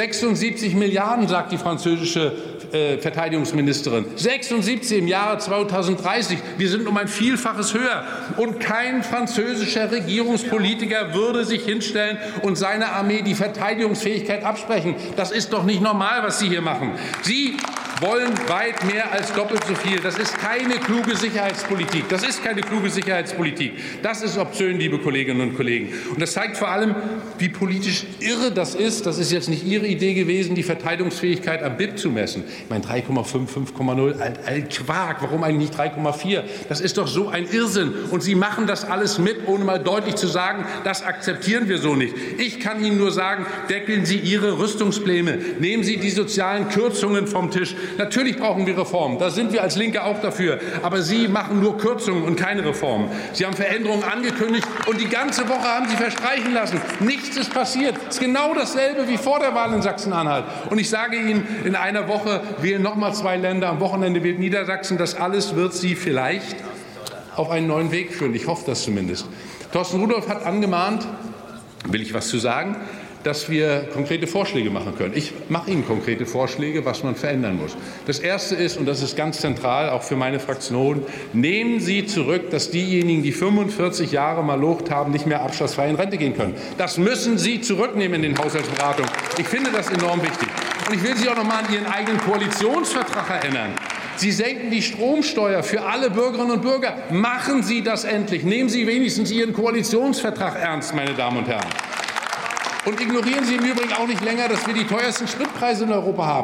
76 Milliarden, sagt die französische Verteidigungsministerin. 76 im Jahre 2030. Wir sind um ein Vielfaches höher. Und kein französischer Regierungspolitiker würde sich hinstellen und seiner Armee die Verteidigungsfähigkeit absprechen. Das ist doch nicht normal, was Sie hier machen. Sie wollen weit mehr als doppelt so viel. Das ist keine kluge Sicherheitspolitik. Das ist keine kluge Sicherheitspolitik. Das ist obszön, liebe Kolleginnen und Kollegen. Und das zeigt vor allem, wie politisch irre das ist. Das ist jetzt nicht Ihre Idee gewesen, die Verteidigungsfähigkeit am BIP zu messen. Ich meine, 3,5, 5,0, Quark. Warum eigentlich nicht 3,4? Das ist doch so ein Irrsinn. Und Sie machen das alles mit, ohne mal deutlich zu sagen, das akzeptieren wir so nicht. Ich kann Ihnen nur sagen, deckeln Sie Ihre Rüstungspläne. Nehmen Sie die sozialen Kürzungen vom Tisch. Natürlich brauchen wir Reformen. Da sind wir als Linke auch dafür. Aber Sie machen nur Kürzungen und keine Reformen. Sie haben Veränderungen angekündigt und die ganze Woche haben Sie verstreichen lassen. Nichts ist passiert. Es ist genau dasselbe wie vor der Wahl in Sachsen-Anhalt. Und ich sage Ihnen, in einer Woche wählen noch mal 2 Länder. Am Wochenende wählt Niedersachsen. Das alles wird Sie vielleicht auf einen neuen Weg führen. Ich hoffe das zumindest. Thorsten Rudolph hat angemahnt, will ich was zu sagen, dass wir konkrete Vorschläge machen können. Ich mache Ihnen konkrete Vorschläge, was man verändern muss. Das Erste ist, und das ist ganz zentral, auch für meine Fraktion, nehmen Sie zurück, dass diejenigen, die 45 Jahre malocht haben, nicht mehr abschlagsfrei in Rente gehen können. Das müssen Sie zurücknehmen in den Haushaltsberatungen. Ich finde das enorm wichtig. Und ich will Sie auch noch mal an Ihren eigenen Koalitionsvertrag erinnern. Sie senken die Stromsteuer für alle Bürgerinnen und Bürger. Machen Sie das endlich. Nehmen Sie wenigstens Ihren Koalitionsvertrag ernst, meine Damen und Herren. Und ignorieren Sie im Übrigen auch nicht länger, dass wir die teuersten Spritpreise in Europa haben.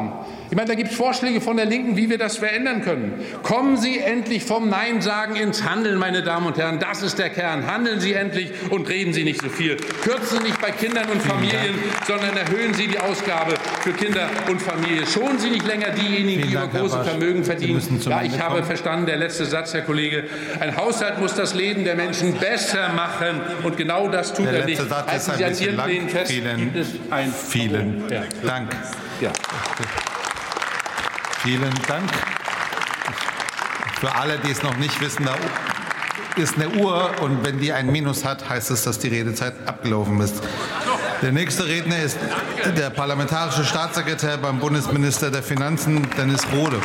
Ich meine, da gibt es Vorschläge von der Linken, wie wir das verändern können. Kommen Sie endlich vom Nein sagen ins Handeln, meine Damen und Herren. Das ist der Kern. Handeln Sie endlich und reden Sie nicht so viel. Kürzen Sie nicht bei Kindern und Familien, sondern erhöhen Sie die Ausgabe für Kinder und Familie. Schonen Sie nicht länger diejenigen, die über große Vermögen verdienen. Ja, ich habe verstanden, der letzte Satz, Herr Kollege. Ein Haushalt muss das Leben der Menschen besser machen. Und genau das tut er nicht. Halten Sie an Ihren Plänen fest. Vielen Dank. Ja. Vielen Dank. Für alle, die es noch nicht wissen, da ist eine Uhr und wenn die ein Minus hat, heißt es, dass die Redezeit abgelaufen ist. Der nächste Redner ist der parlamentarische Staatssekretär beim Bundesminister der Finanzen, Dennis Rohde.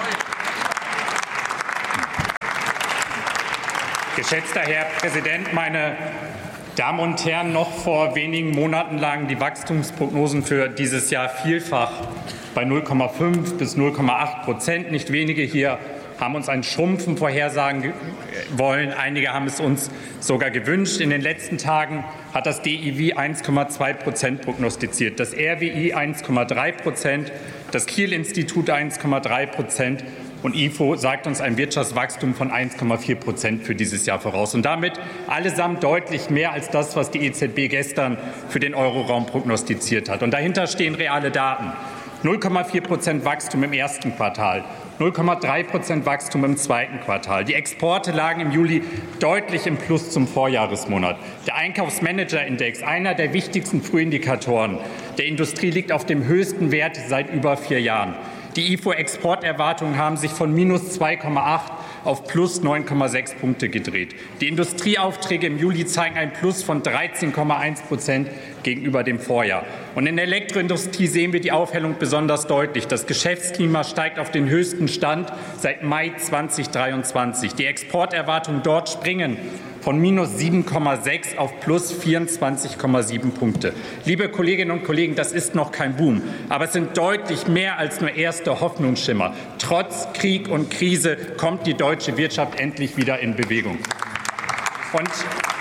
Geschätzter Herr Präsident, meine Damen und Herren! Noch vor wenigen Monaten lagen die Wachstumsprognosen für dieses Jahr vielfach bei 0,5 bis 0,8%. Nicht wenige hier haben uns ein Schrumpfen vorhersagen wollen. Einige haben es uns sogar gewünscht. In den letzten Tagen hat das DIW 1,2% prognostiziert, das RWI 1,3%, das Kiel-Institut 1,3%. Und IFO sagt uns ein Wirtschaftswachstum von 1,4% für dieses Jahr voraus. Und damit allesamt deutlich mehr als das, was die EZB gestern für den Euroraum prognostiziert hat. Und dahinter stehen reale Daten. 0,4% Wachstum im ersten Quartal, 0,3% Wachstum im zweiten Quartal. Die Exporte lagen im Juli deutlich im Plus zum Vorjahresmonat. Der Einkaufsmanagerindex, einer der wichtigsten Frühindikatoren der Industrie, liegt auf dem höchsten Wert seit über 4 Jahren. Die IFO-Exporterwartungen haben sich von minus 2,8 auf plus 9,6 Punkte gedreht. Die Industrieaufträge im Juli zeigen ein Plus von 13,1% gegenüber dem Vorjahr. Und in der Elektroindustrie sehen wir die Aufhellung besonders deutlich. Das Geschäftsklima steigt auf den höchsten Stand seit Mai 2023. Die Exporterwartungen dort springen von minus 7,6 auf plus 24,7 Punkte. Liebe Kolleginnen und Kollegen, das ist noch kein Boom, aber es sind deutlich mehr als nur erste Hoffnungsschimmer. Trotz Krieg und Krise kommt die deutsche Wirtschaft endlich wieder in Bewegung. Und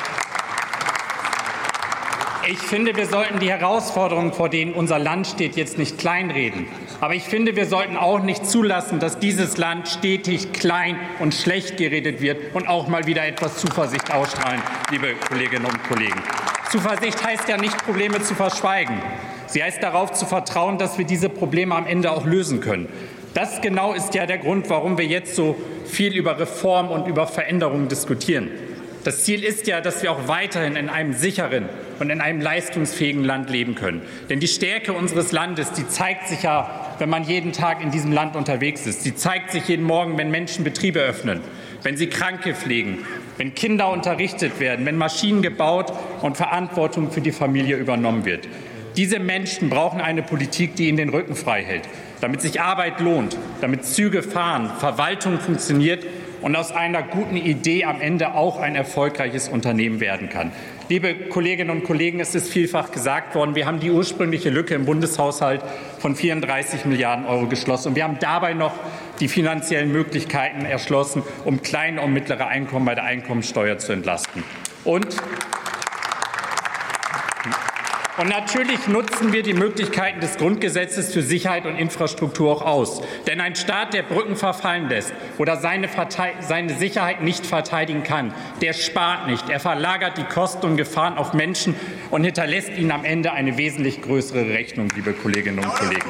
ich finde, wir sollten die Herausforderungen, vor denen unser Land steht, jetzt nicht kleinreden. Aber ich finde, wir sollten auch nicht zulassen, dass dieses Land stetig klein und schlecht geredet wird und auch mal wieder etwas Zuversicht ausstrahlen, liebe Kolleginnen und Kollegen. Zuversicht heißt ja nicht, Probleme zu verschweigen. Sie heißt darauf zu vertrauen, dass wir diese Probleme am Ende auch lösen können. Das genau ist ja der Grund, warum wir jetzt so viel über Reform und über Veränderungen diskutieren. Das Ziel ist ja, dass wir auch weiterhin in einem sicheren und in einem leistungsfähigen Land leben können. Denn die Stärke unseres Landes, die zeigt sich ja, wenn man jeden Tag in diesem Land unterwegs ist. Sie zeigt sich jeden Morgen, wenn Menschen Betriebe öffnen, wenn sie Kranke pflegen, wenn Kinder unterrichtet werden, wenn Maschinen gebaut und Verantwortung für die Familie übernommen wird. Diese Menschen brauchen eine Politik, die ihnen den Rücken frei hält, damit sich Arbeit lohnt, damit Züge fahren, Verwaltung funktioniert und aus einer guten Idee am Ende auch ein erfolgreiches Unternehmen werden kann. Liebe Kolleginnen und Kollegen, es ist vielfach gesagt worden, wir haben die ursprüngliche Lücke im Bundeshaushalt von 34 Milliarden € geschlossen. Und wir haben dabei noch die finanziellen Möglichkeiten erschlossen, um kleine und mittlere Einkommen bei der Einkommensteuer zu entlasten. Und natürlich nutzen wir die Möglichkeiten des Grundgesetzes für Sicherheit und Infrastruktur auch aus. Denn ein Staat, der Brücken verfallen lässt oder seine Sicherheit nicht verteidigen kann, der spart nicht. Er verlagert die Kosten und Gefahren auf Menschen und hinterlässt ihnen am Ende eine wesentlich größere Rechnung, liebe Kolleginnen und Kollegen.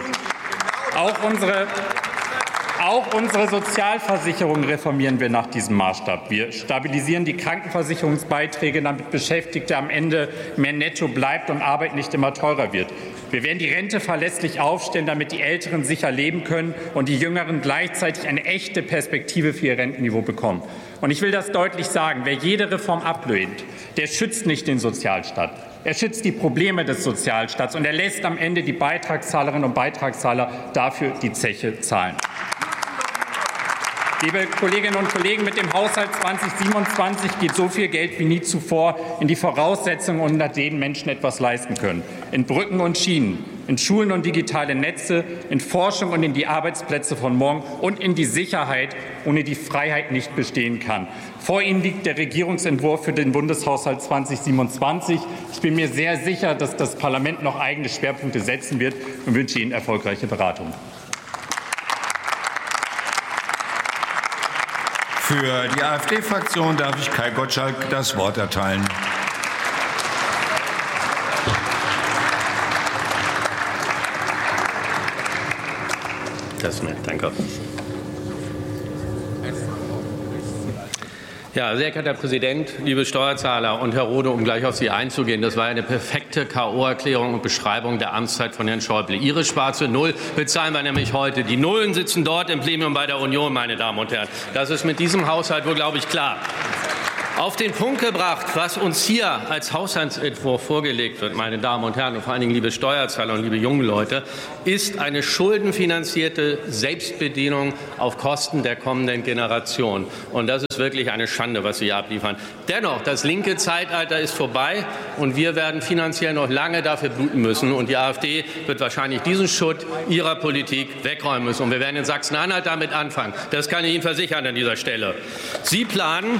Auch unsere Sozialversicherung reformieren wir nach diesem Maßstab. Wir stabilisieren die Krankenversicherungsbeiträge, damit Beschäftigte am Ende mehr netto bleibt und Arbeit nicht immer teurer wird. Wir werden die Rente verlässlich aufstellen, damit die Älteren sicher leben können und die Jüngeren gleichzeitig eine echte Perspektive für ihr Rentenniveau bekommen. Und ich will das deutlich sagen, wer jede Reform ablehnt, der schützt nicht den Sozialstaat. Er schützt die Probleme des Sozialstaats und er lässt am Ende die Beitragszahlerinnen und Beitragszahler dafür die Zeche zahlen. Liebe Kolleginnen und Kollegen, mit dem Haushalt 2027 geht so viel Geld wie nie zuvor in die Voraussetzungen, unter denen Menschen etwas leisten können. In Brücken und Schienen, in Schulen und digitale Netze, in Forschung und in die Arbeitsplätze von morgen und in die Sicherheit, ohne die Freiheit nicht bestehen kann. Vor Ihnen liegt der Regierungsentwurf für den Bundeshaushalt 2027. Ich bin mir sehr sicher, dass das Parlament noch eigene Schwerpunkte setzen wird und wünsche Ihnen erfolgreiche Beratung. Für die AfD-Fraktion darf ich Kai Gottschalk das Wort erteilen. Das ist nett, danke. Ja, sehr geehrter Herr Präsident, liebe Steuerzahler und Herr Rohde, um gleich auf Sie einzugehen, das war eine perfekte K.O.-Erklärung und Beschreibung der Amtszeit von Herrn Schäuble. Ihre schwarze Null bezahlen wir nämlich heute. Die Nullen sitzen dort im Plenum bei der Union, meine Damen und Herren. Das ist mit diesem Haushalt wohl, glaube ich, klar. Auf den Punkt gebracht, was uns hier als Haushaltsentwurf vorgelegt wird, meine Damen und Herren, und vor allen Dingen liebe Steuerzahler und liebe junge Leute, ist eine schuldenfinanzierte Selbstbedienung auf Kosten der kommenden Generation. Und das ist wirklich eine Schande, was Sie hier abliefern. Dennoch, das linke Zeitalter ist vorbei und wir werden finanziell noch lange dafür bluten müssen. Und die AfD wird wahrscheinlich diesen Schutt ihrer Politik wegräumen müssen. Und wir werden in Sachsen-Anhalt damit anfangen. Das kann ich Ihnen versichern an dieser Stelle. Sie planen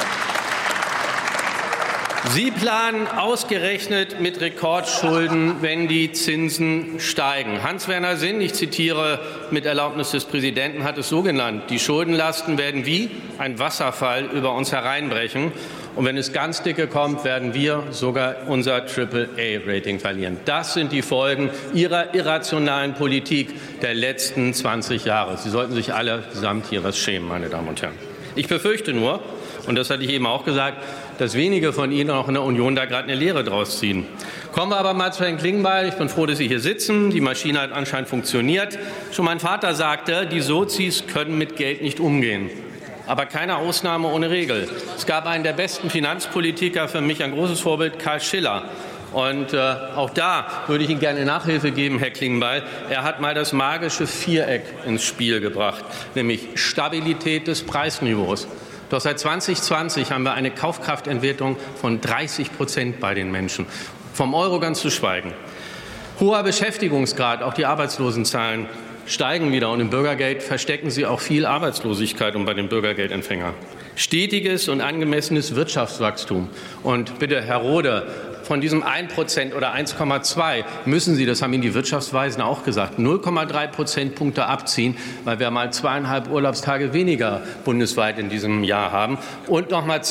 ausgerechnet mit Rekordschulden, wenn die Zinsen steigen. Hans-Werner Sinn, ich zitiere mit Erlaubnis des Präsidenten, hat es so genannt: Die Schuldenlasten werden wie ein Wasserfall über uns hereinbrechen. Und wenn es ganz dicke kommt, werden wir sogar unser AAA-Rating verlieren. Das sind die Folgen Ihrer irrationalen Politik der letzten 20 Jahre. Sie sollten sich alle gesamt hier was schämen, meine Damen und Herren. Ich befürchte nur, und das hatte ich eben auch gesagt, dass wenige von Ihnen auch in der Union da gerade eine Lehre draus ziehen. Kommen wir aber mal zu Herrn Klingbeil. Ich bin froh, dass Sie hier sitzen. Die Maschine hat anscheinend funktioniert. Schon mein Vater sagte, die Sozis können mit Geld nicht umgehen. Aber keine Ausnahme ohne Regel. Es gab einen der besten Finanzpolitiker, für mich ein großes Vorbild, Karl Schiller. Und auch da würde ich Ihnen gerne Nachhilfe geben, Herr Klingbeil. Er hat mal das magische Viereck ins Spiel gebracht, nämlich Stabilität des Preisniveaus. Doch seit 2020 haben wir eine Kaufkraftentwertung von 30% bei den Menschen. Vom Euro ganz zu schweigen. Hoher Beschäftigungsgrad, auch die Arbeitslosenzahlen steigen wieder. Und im Bürgergeld verstecken Sie auch viel Arbeitslosigkeit bei den Bürgergeldempfängern. Stetiges und angemessenes Wirtschaftswachstum. Und bitte, Herr Rohde, von diesem 1% oder 1,2 müssen Sie, das haben Ihnen die Wirtschaftsweisen auch gesagt, 0,3 Prozentpunkte abziehen, weil wir mal 2,5 Urlaubstage weniger bundesweit in diesem Jahr haben. Und noch mal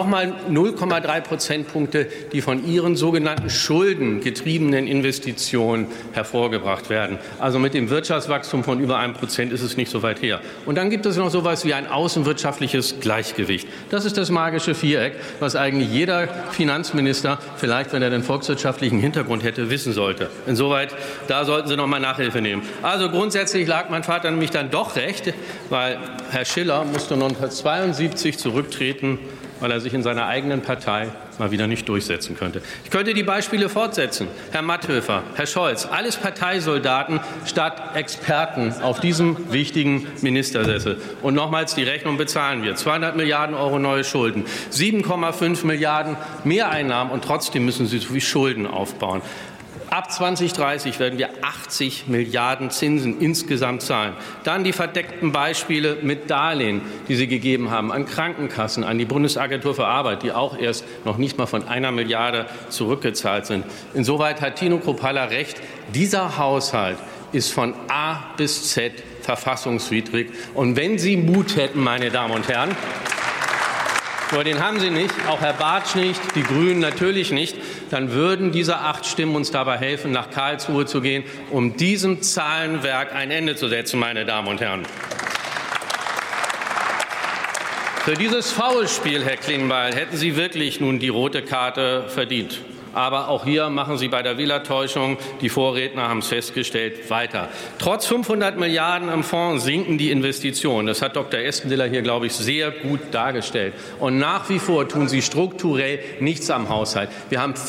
0,3 Prozentpunkte, die von Ihren sogenannten schuldengetriebenen Investitionen hervorgebracht werden. Also mit dem Wirtschaftswachstum von über 1% ist es nicht so weit her. Und dann gibt es noch so etwas wie ein außenwirtschaftliches Gleichgewicht. Das ist das magische Viereck, was eigentlich jeder Finanzminister vielleicht, wenn er den volkswirtschaftlichen Hintergrund hätte, wissen sollte. Insoweit, da sollten Sie noch mal Nachhilfe nehmen. Also grundsätzlich lag mein Vater nämlich dann doch recht, weil Herr Schiller musste 1972 zurücktreten, weil er sich in seiner eigenen Partei mal wieder nicht durchsetzen könnte. Ich könnte die Beispiele fortsetzen. Herr Matthöfer, Herr Scholz, alles Parteisoldaten statt Experten auf diesem wichtigen Ministersessel. Und nochmals, die Rechnung bezahlen wir. 200 Milliarden Euro neue Schulden, 7,5 Milliarden Mehreinnahmen und trotzdem müssen Sie so viel Schulden aufbauen. Ab 2030 werden wir 80 Milliarden Zinsen insgesamt zahlen. Dann die verdeckten Beispiele mit Darlehen, die Sie gegeben haben an Krankenkassen, an die Bundesagentur für Arbeit, die auch erst noch nicht mal von 1 Milliarde zurückgezahlt sind. Insoweit hat Tino Kruppalla recht. Dieser Haushalt ist von A bis Z verfassungswidrig. Und wenn Sie Mut hätten, meine Damen und Herren, nur den haben Sie nicht, auch Herr Bartsch nicht, die Grünen natürlich nicht, dann würden diese 8 Stimmen uns dabei helfen, nach Karlsruhe zu gehen, um diesem Zahlenwerk ein Ende zu setzen, meine Damen und Herren. Für dieses Foulspiel, Herr Klingbeil, hätten Sie wirklich nun die rote Karte verdient. Aber auch hier machen Sie bei der Wählertäuschung, die Vorredner haben es festgestellt, weiter. Trotz 500 Milliarden im Fonds sinken die Investitionen. Das hat Dr. Estendiller hier, glaube ich, sehr gut dargestellt. Und nach wie vor tun Sie strukturell nichts am Haushalt. Wir haben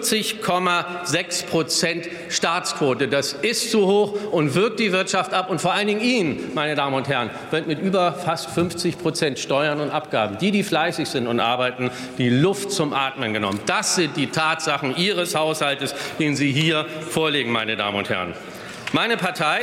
50,6% Staatsquote. Das ist zu hoch und wirkt die Wirtschaft ab. Und vor allen Dingen Ihnen, meine Damen und Herren, wird mit über fast 50% Steuern und Abgaben, die fleißig sind und arbeiten, die Luft zum Atmen genommen. Das sind die Tatsachen Ihres Haushaltes, den Sie hier vorlegen, meine Damen und Herren. Meine Partei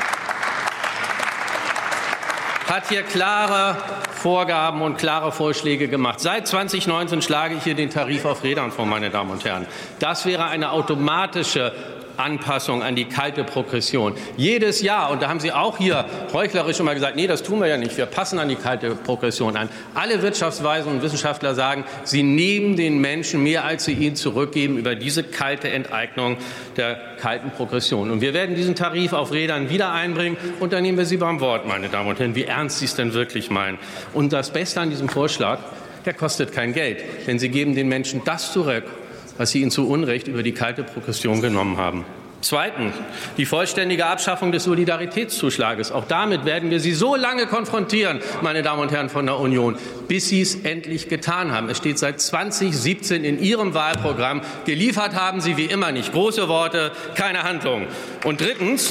hat hier klare Vorgaben und klare Vorschläge gemacht. Seit 2019 schlage ich hier den Tarif auf Rädern vor, meine Damen und Herren. Das wäre eine automatische Anpassung an die kalte Progression. Jedes Jahr, und da haben Sie auch hier heuchlerisch immer gesagt, nee, das tun wir ja nicht, wir passen an die kalte Progression an. Alle Wirtschaftsweisen und Wissenschaftler sagen, sie nehmen den Menschen mehr, als sie ihnen zurückgeben, über diese kalte Enteignung der kalten Progression. Und wir werden diesen Tarif auf Rädern wieder einbringen, und dann nehmen wir Sie beim Wort, meine Damen und Herren, wie ernst Sie es denn wirklich meinen. Und das Beste an diesem Vorschlag, der kostet kein Geld, denn Sie geben den Menschen das zurück, was Sie ihnen zu Unrecht über die kalte Progression genommen haben. Zweitens, die vollständige Abschaffung des Solidaritätszuschlages. Auch damit werden wir Sie so lange konfrontieren, meine Damen und Herren von der Union, bis Sie es endlich getan haben. Es steht seit 2017 in Ihrem Wahlprogramm. Geliefert haben Sie wie immer nicht. Große Worte, keine Handlung. Und drittens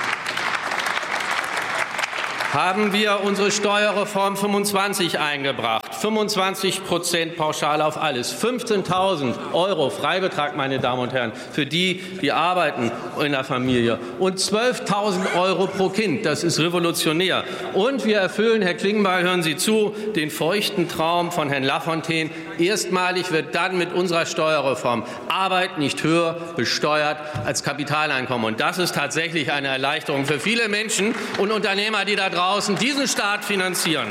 haben wir unsere Steuerreform 25 eingebracht. 25% Pauschale auf alles. 15.000 € Freibetrag, meine Damen und Herren, für die, die arbeiten in der Familie. Und 12.000 € pro Kind. Das ist revolutionär. Und wir erfüllen, Herr Klingbeil, hören Sie zu, den feuchten Traum von Herrn Lafontaine. Erstmalig wird dann mit unserer Steuerreform Arbeit nicht höher besteuert als Kapitaleinkommen. Und das ist tatsächlich eine Erleichterung für viele Menschen und Unternehmer, die da draußen diesen Staat finanzieren.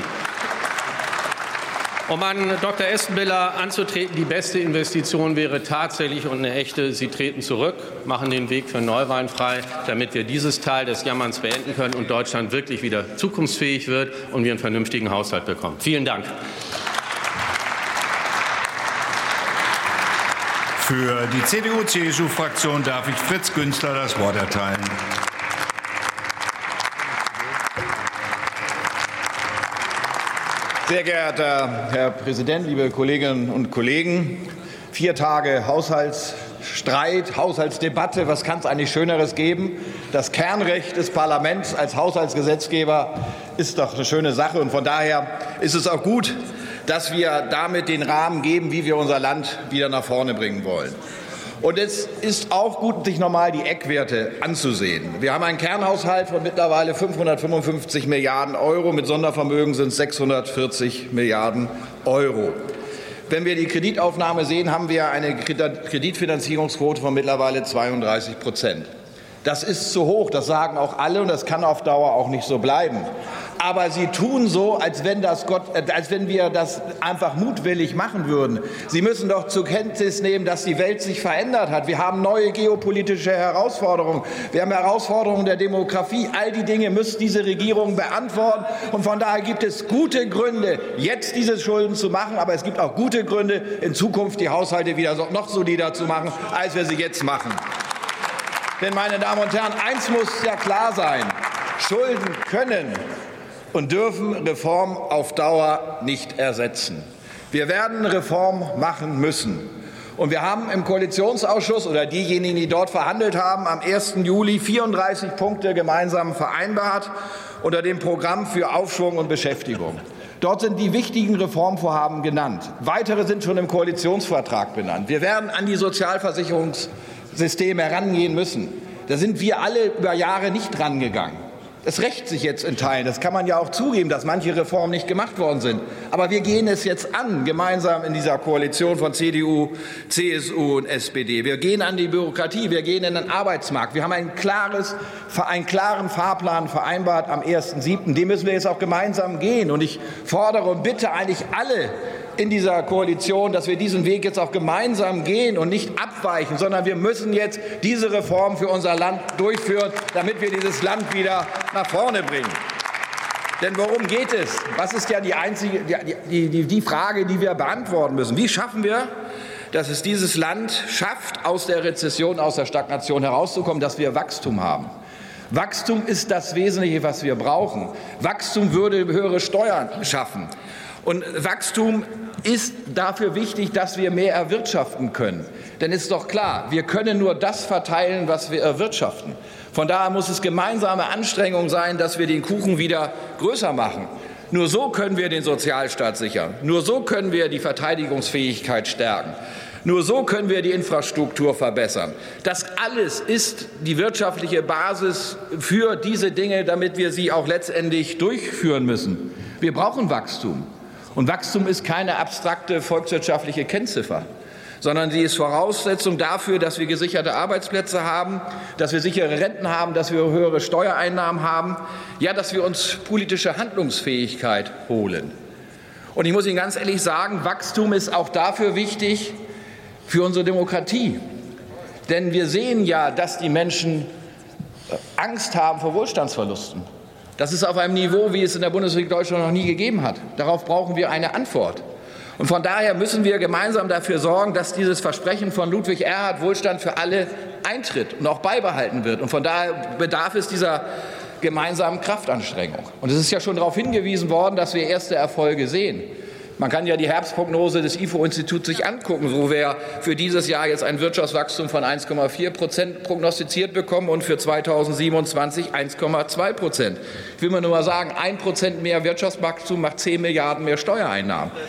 Um an Dr. Espenbiller anzutreten, die beste Investition wäre tatsächlich und eine echte, Sie treten zurück, machen den Weg für Neuwahlen frei, damit wir dieses Teil des Jammerns beenden können und Deutschland wirklich wieder zukunftsfähig wird und wir einen vernünftigen Haushalt bekommen. Vielen Dank. Für die CDU-CSU-Fraktion darf ich Fritz Günzler das Wort erteilen. Sehr geehrter Herr Präsident, liebe Kolleginnen und Kollegen! 4 Tage Haushaltsstreit, Haushaltsdebatte. Was kann es eigentlich Schöneres geben? Das Kernrecht des Parlaments als Haushaltsgesetzgeber ist doch eine schöne Sache. Und von daher ist es auch gut, dass wir damit den Rahmen geben, wie wir unser Land wieder nach vorne bringen wollen. Und es ist auch gut, sich nochmal die Eckwerte anzusehen. Wir haben einen Kernhaushalt von mittlerweile 555 Milliarden €. Mit Sondervermögen sind es 640 Milliarden €. Wenn wir die Kreditaufnahme sehen, haben wir eine Kreditfinanzierungsquote von mittlerweile 32%. Das ist zu hoch, das sagen auch alle, und das kann auf Dauer auch nicht so bleiben. Aber Sie tun so, als wenn wir das einfach mutwillig machen würden. Sie müssen doch zur Kenntnis nehmen, dass die Welt sich verändert hat. Wir haben neue geopolitische Herausforderungen. Wir haben Herausforderungen der Demografie. All die Dinge muss diese Regierung beantworten. Und von daher gibt es gute Gründe, jetzt diese Schulden zu machen. Aber es gibt auch gute Gründe, in Zukunft die Haushalte wieder noch solider zu machen, als wir sie jetzt machen. Denn, meine Damen und Herren, eins muss ja klar sein. Schulden können und dürfen Reform auf Dauer nicht ersetzen. Wir werden Reform machen müssen. Und wir haben im Koalitionsausschuss oder diejenigen, die dort verhandelt haben, am 1. Juli 34 Punkte gemeinsam vereinbart unter dem Programm für Aufschwung und Beschäftigung. Dort sind die wichtigen Reformvorhaben genannt. Weitere sind schon im Koalitionsvertrag benannt. Wir werden an die Sozialversicherungssysteme herangehen müssen. Da sind wir alle über Jahre nicht rangegangen. Es rächt sich jetzt in Teilen. Das kann man ja auch zugeben, dass manche Reformen nicht gemacht worden sind. Aber wir gehen es jetzt an, gemeinsam in dieser Koalition von CDU, CSU und SPD. Wir gehen an die Bürokratie, wir gehen in den Arbeitsmarkt. Wir haben einen klaren Fahrplan vereinbart am 1.7. Den müssen wir jetzt auch gemeinsam gehen. Und ich fordere und bitte eigentlich alle in dieser Koalition, dass wir diesen Weg jetzt auch gemeinsam gehen und nicht abweichen, sondern wir müssen jetzt diese Reform für unser Land durchführen, damit wir dieses Land wieder nach vorne bringen. Denn worum geht es? Was ist ja die Frage, die wir beantworten müssen? Wie schaffen wir, dass es dieses Land schafft, aus der Rezession, aus der Stagnation herauszukommen, dass wir Wachstum haben? Wachstum ist das Wesentliche, was wir brauchen. Wachstum würde höhere Steuern schaffen. Und Wachstum ist dafür wichtig, dass wir mehr erwirtschaften können. Denn es ist doch klar, wir können nur das verteilen, was wir erwirtschaften. Von daher muss es gemeinsame Anstrengung sein, dass wir den Kuchen wieder größer machen. Nur so können wir den Sozialstaat sichern. Nur so können wir die Verteidigungsfähigkeit stärken. Nur so können wir die Infrastruktur verbessern. Das alles ist die wirtschaftliche Basis für diese Dinge, damit wir sie auch letztendlich durchführen müssen. Wir brauchen Wachstum. Und Wachstum ist keine abstrakte volkswirtschaftliche Kennziffer, sondern sie ist Voraussetzung dafür, dass wir gesicherte Arbeitsplätze haben, dass wir sichere Renten haben, dass wir höhere Steuereinnahmen haben, ja, dass wir uns politische Handlungsfähigkeit holen. Und ich muss Ihnen ganz ehrlich sagen, Wachstum ist auch dafür wichtig für unsere Demokratie. Denn wir sehen ja, dass die Menschen Angst haben vor Wohlstandsverlusten. Das ist auf einem Niveau, wie es in der Bundesrepublik Deutschland noch nie gegeben hat. Darauf brauchen wir eine Antwort. Und von daher müssen wir gemeinsam dafür sorgen, dass dieses Versprechen von Ludwig Erhard, Wohlstand für alle, eintritt und auch beibehalten wird. Und von daher bedarf es dieser gemeinsamen Kraftanstrengung. Und es ist ja schon darauf hingewiesen worden, dass wir erste Erfolge sehen. Man kann ja die Herbstprognose des IFO-Instituts sich angucken, wo wir für dieses Jahr jetzt ein Wirtschaftswachstum von 1,4% prognostiziert bekommen und für 2027 1,2%. Ich will mir nur mal sagen, 1% mehr Wirtschaftswachstum macht 10 Milliarden mehr Steuereinnahmen.